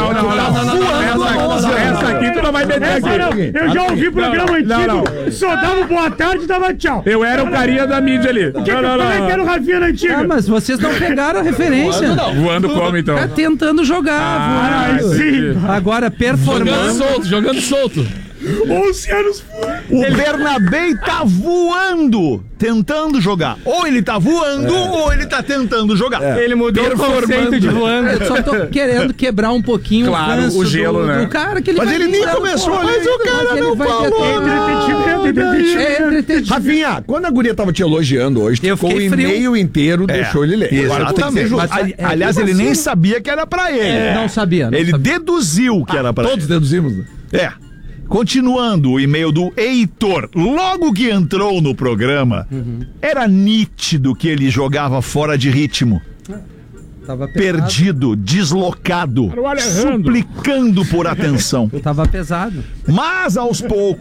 Essa aqui tu não vai meter aqui. Eu já ouvi o programa antigo. Só dava boa tarde e dava tchau. Eu era o carinha da mídia ali. Como é que era o Rafinha na antiga? Mas vocês não pegaram a referência. Voando como, então? Tá tentando jogar. Sim. Agora performando. Jogando solto. 11 anos voando. O Bernabé tá voando, tentando jogar. Ou ele tá voando, ou ele tá tentando jogar. Ele mudou o conceito de voando. Eu só tô querendo quebrar um pouquinho o gelo, né? do cara que ele Mas ele nem começou ali. Mas o cara não falou. Entretenimento. Rafinha, quando a guria tava te elogiando hoje, tu ficou o e-mail inteiro, deixou ele ler. Exatamente. Aliás, ele nem sabia que era pra ele. Não sabia. Ele deduziu que era pra ele. Todos deduzimos. Continuando o e-mail do Heitor, logo que entrou no programa, era nítido que ele jogava fora de ritmo. Tava perdido, deslocado, suplicando por atenção. Tava pesado. Mas aos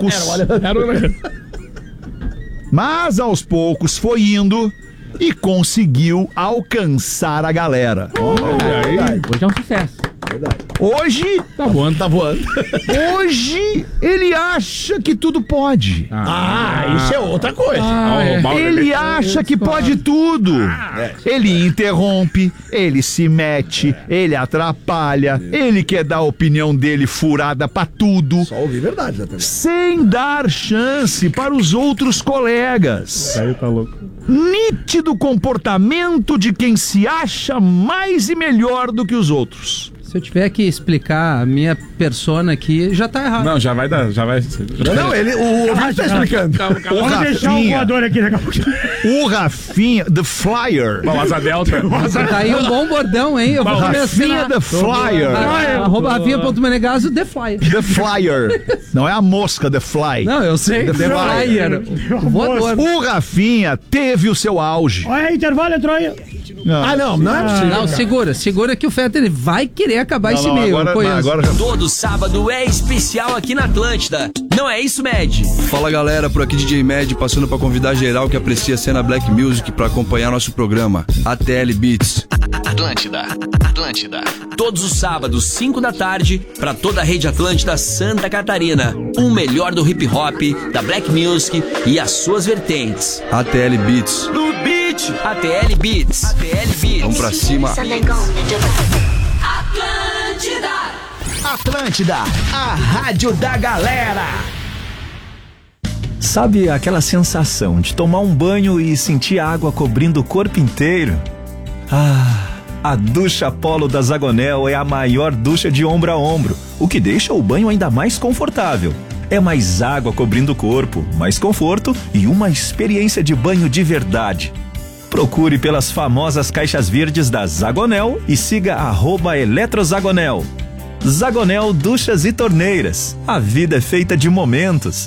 poucos foi indo e conseguiu alcançar a galera. Hoje é um sucesso. Hoje tá voando. Hoje ele acha que tudo pode. Isso é outra coisa. Ele acha que pode tudo. Ele interrompe, ele se mete, ele atrapalha, ele quer dar a opinião dele furada pra tudo. Só ouvir verdade, né, sem dar chance para os outros colegas. Aí tá louco. Nítido comportamento de quem se acha mais e melhor do que os outros. Se eu tiver que explicar a minha persona aqui, já tá errado. Não, já vai. Não, o ouvinte tá explicando. Vamos deixar o voador aqui daqui a pouco. O Rafinha, The Flyer. O Asa Delta. Tá aí um bom bordão, hein? Eu vou Rafinha, The Flyer. @Rafinha.menegaso, The Flyer. The Flyer. Não é a mosca, The Fly. Não, eu sei. The Flyer. O Rafinha teve o seu auge. Olha aí, intervalo, entrou aí. Não é possível. Segura que o Fetter vai querer acabar esse e-mail. Agora já... Todo sábado é especial aqui na Atlântida. Não é isso, Med? Fala, galera, por aqui DJ Med, passando pra convidar geral que aprecia a cena Black Music pra acompanhar nosso programa, ATL Beats. Atlântida. Todos os sábados, 5 da tarde, pra toda a rede Atlântida Santa Catarina. O melhor do hip hop, da Black Music e as suas vertentes. ATL Beats. No beat Beat. ATL Beats. ATL Beats. Vamos pra cima. Atlântida, a rádio da galera. Sabe aquela sensação de tomar um banho e sentir a água cobrindo o corpo inteiro? A ducha Polo da Zagonel é a maior ducha de ombro a ombro, o que deixa o banho ainda mais confortável. É mais água cobrindo o corpo, mais conforto e uma experiência de banho de verdade. Procure pelas famosas caixas verdes da Zagonel e siga @eletrozagonel. Zagonel Duchas e Torneiras. A vida é feita de momentos.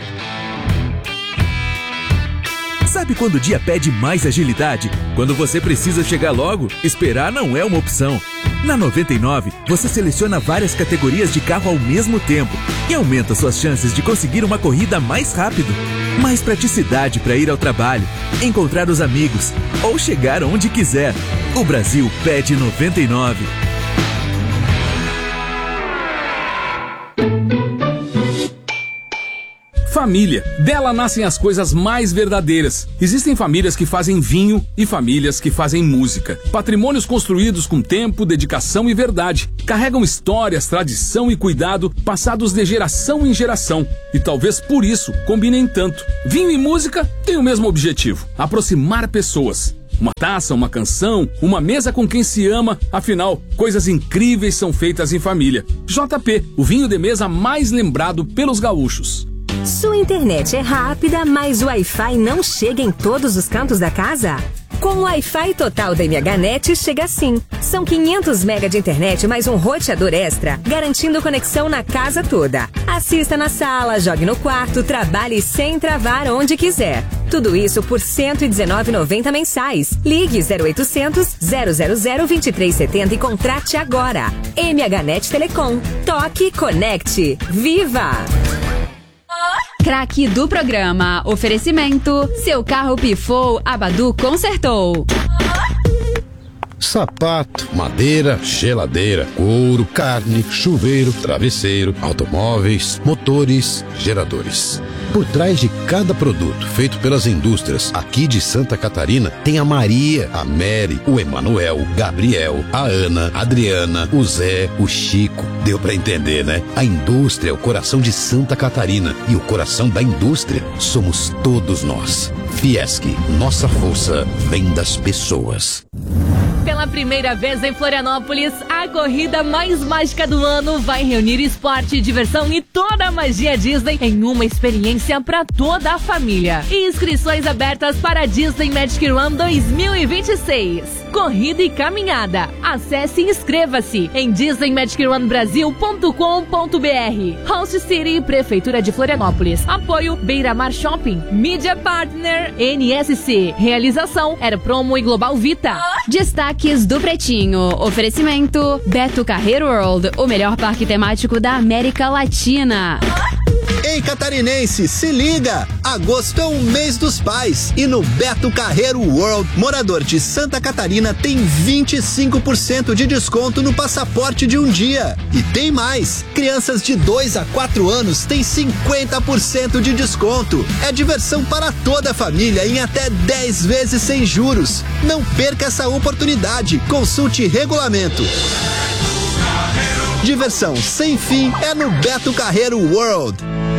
Sabe quando o dia pede mais agilidade? Quando você precisa chegar logo, esperar não é uma opção. Na 99, você seleciona várias categorias de carro ao mesmo tempo e aumenta suas chances de conseguir uma corrida mais rápido. Mais praticidade para ir ao trabalho, encontrar os amigos ou chegar onde quiser. O Brasil pede 99. Família. Dela nascem as coisas mais verdadeiras. Existem famílias que fazem vinho e famílias que fazem música. Patrimônios construídos com tempo, dedicação e verdade. Carregam histórias, tradição e cuidado passados de geração em geração. E talvez por isso combinem tanto. Vinho e música têm o mesmo objetivo: aproximar pessoas. Uma taça, uma canção, uma mesa com quem se ama. Afinal, coisas incríveis são feitas em família. JP, o vinho de mesa mais lembrado pelos gaúchos. Sua internet é rápida, mas o Wi-Fi não chega em todos os cantos da casa? Com o Wi-Fi total da MHNet chega assim. São 500 MB de internet mais um roteador extra, garantindo conexão na casa toda. Assista na sala, jogue no quarto, trabalhe sem travar onde quiser. Tudo isso por R$ 119,90 mensais. Ligue 0800 000 2370 e contrate agora. MHNet Telecom. Toque, conecte. Viva! Craque do programa. Oferecimento. Seu carro pifou, a Badu consertou. Sapato, madeira, geladeira, couro, carne, chuveiro, travesseiro, automóveis, motores, geradores. Por trás de cada produto feito pelas indústrias aqui de Santa Catarina, tem a Maria, a Mary, o Emanuel, o Gabriel, a Ana, a Adriana, o Zé, o Chico. Deu pra entender, né? A indústria é o coração de Santa Catarina e o coração da indústria somos todos nós. Fiesc, nossa força vem das pessoas. Pela primeira vez em Florianópolis, a corrida mais mágica do ano vai reunir esporte, diversão e toda a magia Disney em uma experiência para toda a família. E inscrições abertas para a Disney Magic Run 2026. Corrida e caminhada. Acesse e inscreva-se em disneymagicrunbrasil.com.br. Host City, Prefeitura de Florianópolis. Apoio Beira Mar Shopping. Media Partner NSC. Realização Era Promo e Global Vita. Destaques do Pretinho. Oferecimento Beto Carreiro World, o melhor parque temático da América Latina. Ei, catarinense, se liga! Agosto é o mês dos pais e no Beto Carreiro World, morador de Santa Catarina tem 25% de desconto no passaporte de um dia. E tem mais! Crianças de 2 a 4 anos têm 50% de desconto. É diversão para toda a família em até 10 vezes sem juros. Não perca essa oportunidade. Consulte regulamento. Diversão sem fim é no Beto Carreiro World.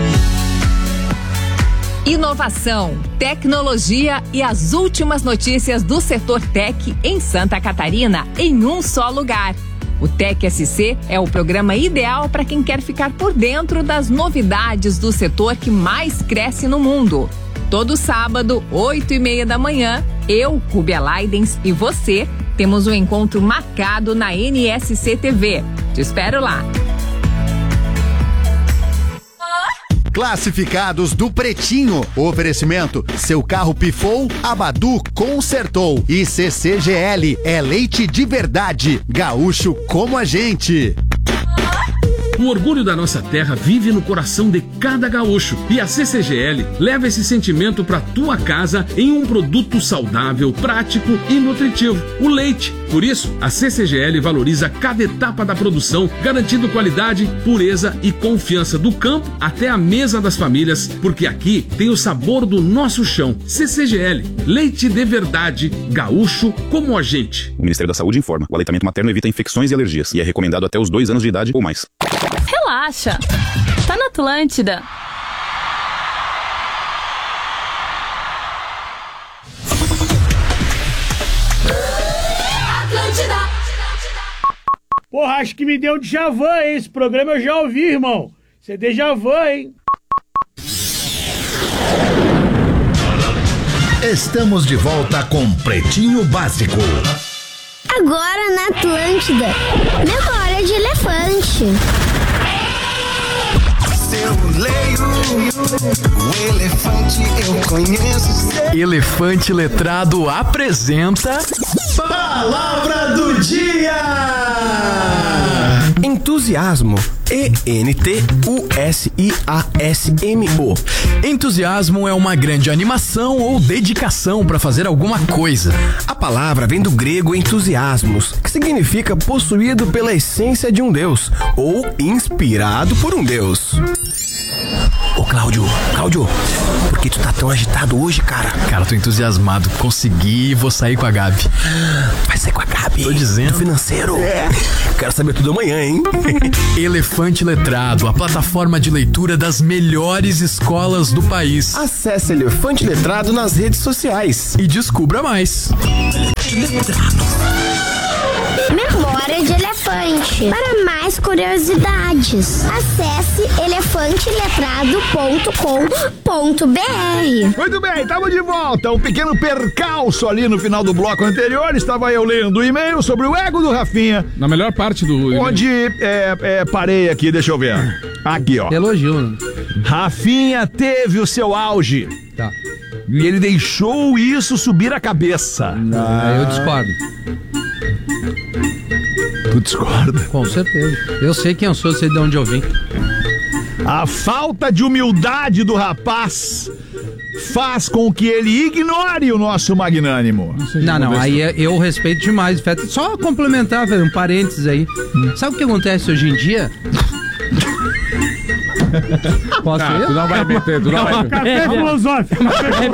Inovação, tecnologia e as últimas notícias do setor tech em Santa Catarina em um só lugar. O Tech SC é o programa ideal para quem quer ficar por dentro das novidades do setor que mais cresce no mundo. Todo sábado, 8h30 da manhã, eu, Rubia Leidens e você temos um encontro marcado na NSC TV. Te espero lá. Classificados do Pretinho. Oferecimento: seu carro pifou, a Badu consertou. E CCGL é leite de verdade. Gaúcho como a gente. O orgulho da nossa terra vive no coração de cada gaúcho. E a CCGL leva esse sentimento para tua casa em um produto saudável, prático e nutritivo: o leite. Por isso, a CCGL valoriza cada etapa da produção, garantindo qualidade, pureza e confiança do campo até a mesa das famílias, porque aqui tem o sabor do nosso chão. CCGL, leite de verdade, gaúcho como a gente. O Ministério da Saúde informa: o aleitamento materno evita infecções e alergias e é recomendado até os 2 anos de idade ou mais. Relaxa, tá na Atlântida. Porra, acho que me deu déjà vu, hein? Esse programa eu já ouvi, irmão. Isso é déjà vu, hein? Estamos de volta com Pretinho Básico. Agora na Atlântida, memória de elefante. Eu leio, o elefante eu conheço. Elefante Letrado apresenta Palavra do Dia. Entusiasmo. E-N-T-U-S-I-A-S-M-O. Entusiasmo é uma grande animação ou dedicação para fazer alguma coisa. A palavra vem do grego entusiasmos, que significa possuído pela essência de um deus ou inspirado por um deus. Ô Cláudio, por que tu tá tão agitado hoje, cara? Cara, tô entusiasmado. Consegui e vou sair com a Gabi. Vai sair com a Gabi? Tô dizendo. Do financeiro? É. Quero saber tudo amanhã, hein? Elefante Letrado, a plataforma de leitura das melhores escolas do país. Acesse Elefante Letrado nas redes sociais e descubra mais. Memória de elefante. Para mais curiosidades, acesse elefanteletrado.com.br. Muito bem, estamos de volta. Um pequeno percalço ali no final do bloco anterior. Estava eu lendo o e-mail sobre o ego do Rafinha. Na melhor parte do e-mail. Onde parei aqui, deixa eu ver. Aqui, ó. Elogio, né? Rafinha teve o seu auge. Tá. E ele deixou isso subir a cabeça. Eu discordo. Tu discorda? Com certeza. Eu sei quem eu sou, sei de onde eu vim. A falta de humildade do rapaz faz com que ele ignore o nosso magnânimo. Não, aí eu respeito demais. Só complementar, velho, um parênteses aí. Sabe o que acontece hoje em dia? Posso ir? Tu não vai meter, tu não vai meter. Café filosófico.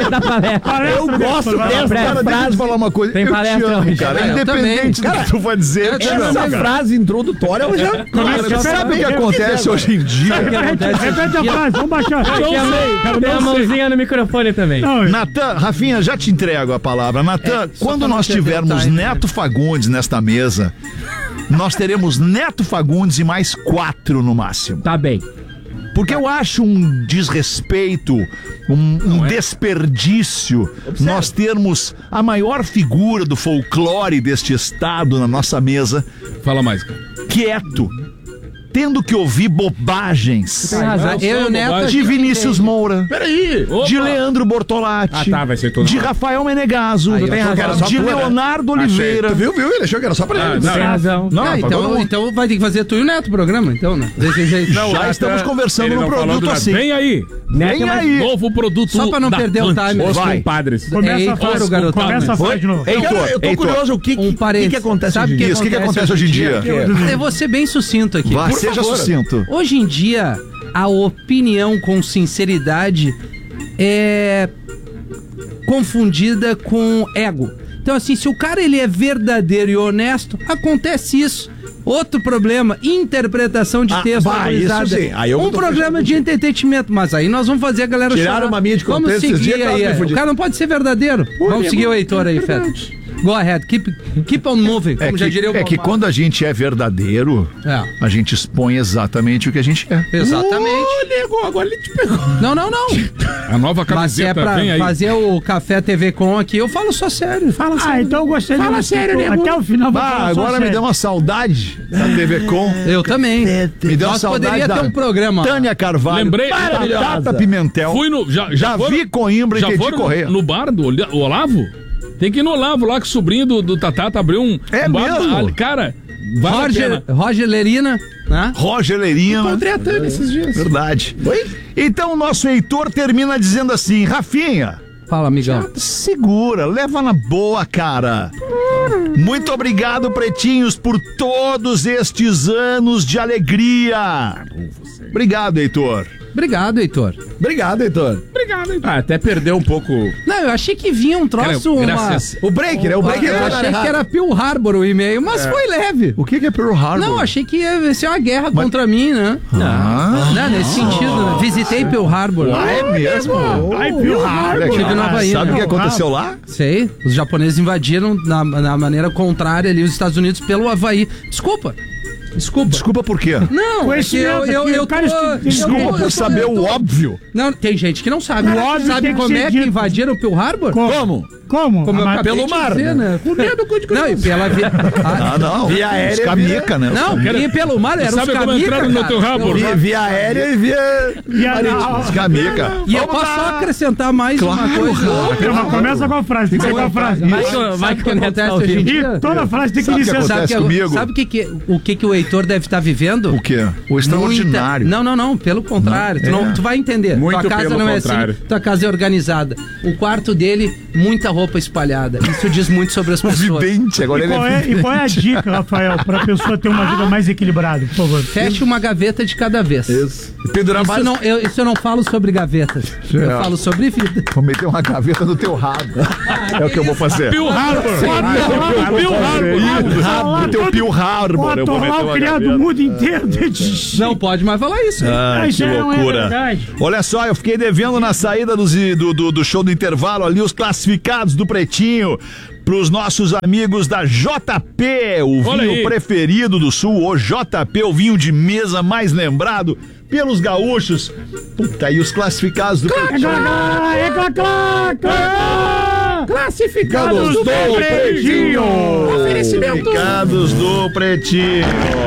Eu gosto dessa frase. Falar uma coisa. Tem palestra hoje. Cara, independente do que tu vai dizer. Essa frase introdutória eu já... Sabe o que acontece hoje em dia? Repete a frase, vamos baixar. Tem a mãozinha no microfone também. Natan, Rafinha, já te entrego a palavra. Natan, quando nós tivermos Neto Fagundes nesta mesa, nós teremos Neto Fagundes e mais 4 no máximo. Tá bem. Porque eu acho um desrespeito, um desperdício nós termos a maior figura do folclore deste estado na nossa mesa. Fala mais, cara. Quieto. Tendo que ouvir bobagens. Eu e o Neto de Vinícius Moura. Peraí. De Leandro Bortolatti. Vai ser todo de Rafael Menegaso. De Leonardo Oliveira. Viu? Ele achou que era só pra ele. Tem razão. Então vai ter que fazer tu e o Neto o programa, então, né? Desse jeito. Já estamos conversando no produto assim. Vem aí. Vem aí. Novo produto. Só pra não perder o time. Os compadres. Começa a frase de novo. Eu tô curioso o que acontece hoje em dia. O que acontece hoje em dia? Eu vou ser bem sucinto aqui. Seja sucinto. Hoje em dia, a opinião com sinceridade é confundida com ego. Então, assim, se o cara ele é verdadeiro e honesto, acontece isso. Outro problema, interpretação de texto valorizada. Isso sim. Aí um programa de entretenimento, mas aí nós vamos fazer a galera tirar uma minha de contexto. Vamos seguir aí. O cara não pode ser verdadeiro. Vamos seguir o Heitor aí, Fede. Go ahead, keep on moving, como já diria o que quando a gente é verdadeiro, a gente expõe exatamente o que a gente é. Exatamente. Nego, agora ele te pegou. Não. A nova camiseta. Mas é pra vem aí. fazer o Café TV Com aqui, eu falo só sério. Fala sério. Então eu gostei de Fala sério, Nego. Até o final. Agora me deu uma saudade da TV Com. Eu também. Me deu uma saudade. Poderia ter um programa. Tânia Carvalho. Lembrei. Tata Pimentel. Fui no... Já vi Coimbra e Teti Correia. No bar do Olavo? Tem que ir no Olavo lá, que o sobrinho do Tatata abriu um... É um mesmo? Cara, Roger Lerina. Roger Lerina. Encontrei a Tânia esses dias. Verdade. Oi? Então o nosso Heitor termina dizendo assim, Rafinha... Fala, amigão. Segura, leva na boa, cara. Muito obrigado, pretinhos, por todos estes anos de alegria. Obrigado, Heitor. Obrigado, Heitor. Obrigado, Heitor. Obrigado, Heitor. Até perdeu um pouco... Não, eu achei que vinha um troço... O break, né? O break eu achei que era Pearl Harbor o e-mail, mas foi leve. O que é Pearl Harbor? Não, achei que ia ser uma guerra contra mim, né? Não, nesse sentido, né? Visitei Pearl Harbor. É mesmo? Ai, Pearl Harbor. Estive na Bahia. Sabe o que aconteceu lá? Sei. Os japoneses invadiram na maneira contrária ali os Estados Unidos pelo Havaí. Desculpa por quê? Não, é que eu Desculpa por saber o óbvio. Não, tem gente que não sabe. O óbvio Sabe tem que como ser é que dito. invadiram o Pearl Harbor? Como? Como eu acabei pelo de mar, dizer, né? Com medo de Não, e pela via... Não. Via aérea. Escamica, né? Não, vinha pelo mar, era os Sabe como camica, entraram no teu rabo? Via aérea e via... Escamica. E eu posso só acrescentar mais uma coisa. Mas começa com a frase, tem que ser com a frase. Vai que acontece hoje em dia? E toda frase tem que Sabe o que licenciar. acontece comigo? Sabe o que o Heitor deve estar vivendo? O quê? O extraordinário. Não, pelo contrário. Tu vai entender. Muito Tua casa pelo não é contrário. assim, tua casa é organizada. O quarto dele, muita roupa espalhada. Isso diz muito sobre as pessoas. Evidente, agora E qual é a dica, Rafael, pra pessoa ter uma vida mais equilibrada, por favor? Feche uma gaveta de cada vez. Isso. Pendurar mais... Isso eu não falo sobre gavetas. Eu falo sobre vida. Vou meter uma gaveta no teu rabo. É o que eu vou fazer. Pearl Harbor. Pearl Harbor. No teu Pearl Harbor. Eu vou meter Atolar o uma criado gaveta. do mundo inteiro. Não pode mais falar isso. Ai, que não é loucura. verdade. Olha só, eu fiquei devendo na saída do show do intervalo ali os classificados do Pretinho pros nossos amigos da JP, o vinho preferido do Sul, o JP, o vinho de mesa mais lembrado pelos gaúchos. Puta, e os classificados do Pretinho. Classificados do Pretinho. Classificados do Pretinho.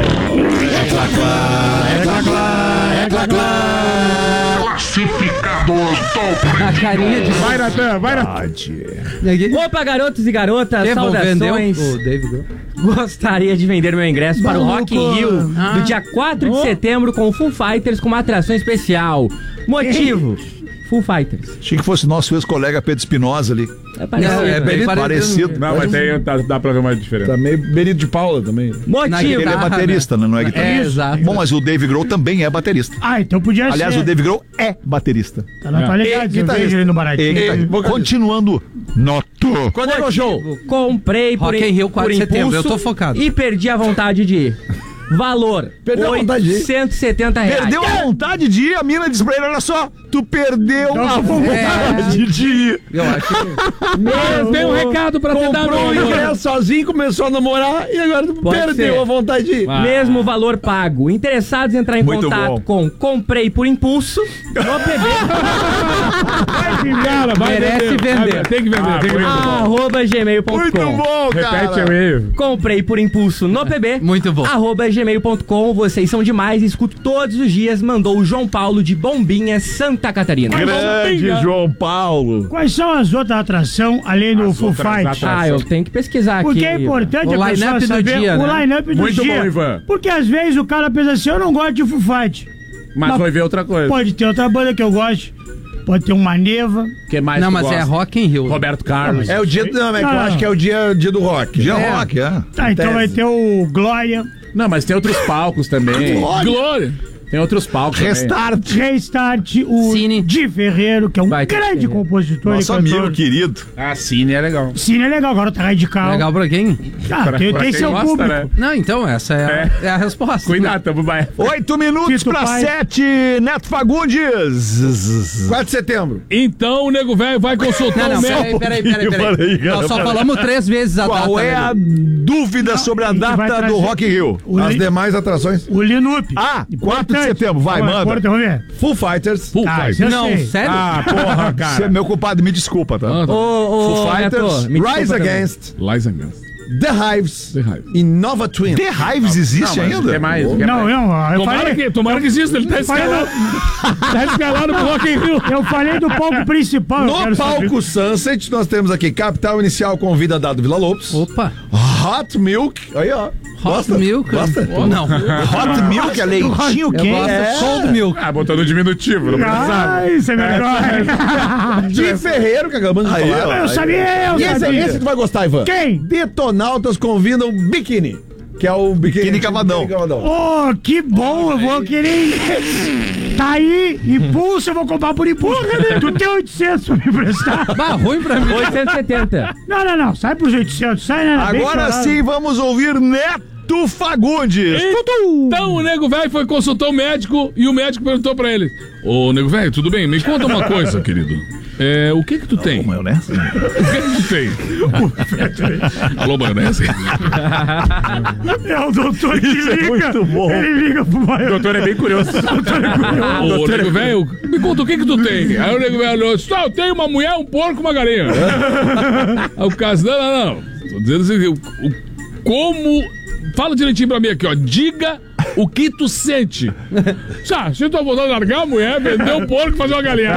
Classificados do A carinha de... Vai, Natan, vai, Natan. Opa, garotos e garotas, saudações. O David. Gostaria de vender meu ingresso para o Rock in Rio do dia 4 de setembro com o Foo Fighters com uma atração especial. Motivo... Foo Fighters. Achei que fosse nosso ex-colega Pedro Espinosa ali. É parecido. É bem parecido. Não, mas aí dá pra ver uma diferença. Também Benito de Paula também. Motivo. Ele é baterista, né? Não é guitarrista. Exato. Bom, mas o Dave Grohl também é baterista. Então podia ser. Aliás, o Dave Grohl é baterista. Tá ligado? Eu vejo ele no baratinho. Continuando. Noto. Quando é o show? Comprei por Rock in Rio 4 de setembro, impulso eu tô focado. e perdi a vontade de ir. Valor, Perdeu a vontade de ir. R$870. Perdeu a vontade de ir, a mina disse pra ele, olha só, tu perdeu a vontade de ir. Eu acho que... Tem um recado pra te dar, Comprou o meu ingresso sozinho, começou a namorar e agora tu Pode perdeu ser. a vontade de ir. Mesmo valor pago. Interessados em entrar em Muito contato bom. com Comprei por Impulso no PB. Merece vender. Tem que vender, tem que vender. @ gmail.com. Muito bom, cara. Repete o e-mail. Comprei por Impulso no PB. Muito bom. @ gmail.com. Vocês são demais. Escuto todos os dias. Mandou o João Paulo de Bombinha, Santa Catarina. Grande João Paulo. Quais são as outras atrações, além do Foo Fighters? Eu tenho que pesquisar aqui. Porque é importante O a pessoa line-up do saber dia, o né? line-up do Muito dia. bom, Ivan. Porque às vezes o cara pensa assim, eu não gosto de Foo Fighters. Mas vai ver outra coisa. Pode ter outra banda que eu gosto. Pode ter uma Neva. Que mais Não, tu mas gosta? é Rock in Rio. Roberto Carlos. É o dia do... Não, é que eu acho que é o dia do rock. Dia rock, é. Tá, então vai ter o Glória. Não, mas tem outros palcos também. Glória. Tem outros palcos Restart, o Cine. Di Ferreiro, que é um Vai ter grande Ferreiro. compositor Nosso e cantor. amigo querido. Ah, Cine é legal. Cine é legal, agora tá radical. Legal pra quem? Tem quem seu gosta, público. né? Não, então, essa é a resposta. Cuidado, tamo vai. 8 minutos Tito pra Pai. 7, Neto Fagundes. 4 de setembro. Então o nego velho vai consultar Não, o médico. peraí. Peraí, cara, Nós só peraí. falamos 3 vezes a data. Qual é né, a dúvida sobre a a gente vai data do trazer- Rock in Rio? As demais atrações. O Linup. 4 de setembro, vai, manda. Vamos ver. Full Fighters. Full Tá, Fighters. eu Não, sei. sério? Ah, porra, Você é cara. meu culpado, me desculpa, tá? Foo Fighters, Rise Against. Lysangas. The Hives. The Hives. E Nova Twin. The Hives existe Não, mas ainda? quer mais, quer Não, mais. não, eu falei... Tomara que exista, ele tá escalado. Tá escalado pro Rock in Rio. Eu falei do palco principal. eu No quero saber. palco Sunset, nós temos aqui Capital Inicial convida Dado Villa Lobos. Opa. Hot milk. Aí, ó. Hot milk? Gosta? Não. Hot milk é leitinho quente. Cold milk. Botou no diminutivo, não precisava. Isso é melhor. Di Ferreiro, que acabamos de falar. Eu sabia. Esse tu vai gostar, Ivan. Quem? Detonautas convidam biquíni. Que é o biquíni cavadão. Oh, que bom, eu vou querer. Tá aí, impulso, eu vou comprar por impulso. Tu tem 800 pra me emprestar. Bah, ruim pra mim. 870. Não, sai pros 800, sai, né? Agora sim, vamos ouvir Neto Fagundes. Então o nego velho foi consultar o médico e o médico perguntou pra ele: ô, nego velho, tudo bem? Me conta uma coisa, querido. O que tu tem? Maionese? O que tu tem? Alô, maionese? É o doutor que liga. Muito bom. Ele liga pro maior. O doutor é bem curioso. Ô, nego velho, me conta o que tu tem? Aí o nego velho olhou: eu tenho uma mulher, um porco e uma galinha. Aí o caso, não. Tô dizendo assim, como... Fala direitinho pra mim aqui, ó. Diga o que tu sente. Se tu vontade de largar a mulher, vender o porco e fazer uma galinha.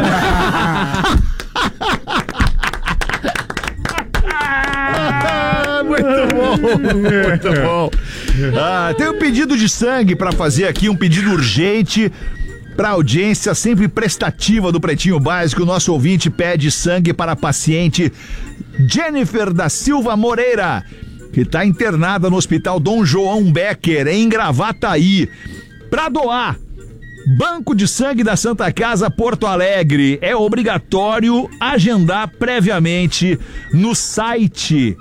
Muito bom. Tem um pedido de sangue pra fazer aqui, um pedido urgente pra audiência sempre prestativa do Pretinho Básico. O nosso ouvinte pede sangue para a paciente Jennifer da Silva Moreira, que está internada no Hospital Dom João Becker, em Gravataí, para doar. Banco de Sangue da Santa Casa, Porto Alegre. É obrigatório agendar previamente no site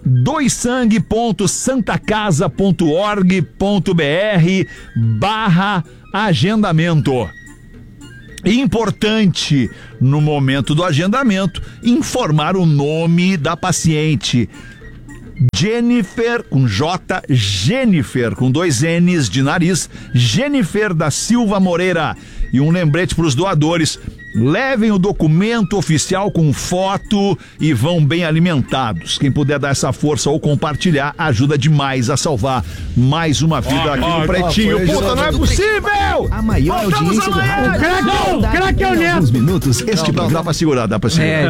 doissangue.santacasa.org.br/agendamento. Importante, no momento do agendamento, informar o nome da paciente. Jennifer, com J, Jennifer, com 2 N's de nariz, Jennifer da Silva Moreira. E um lembrete para os doadores: levem o documento oficial com foto e vão bem alimentados. Quem puder dar essa força ou compartilhar, ajuda demais a salvar mais uma vida aqui no Pretinho. Puta, não é possível! A maior audiência do rádio. O craque é o Neto. Uns minutos, este Não, dá pra segurar.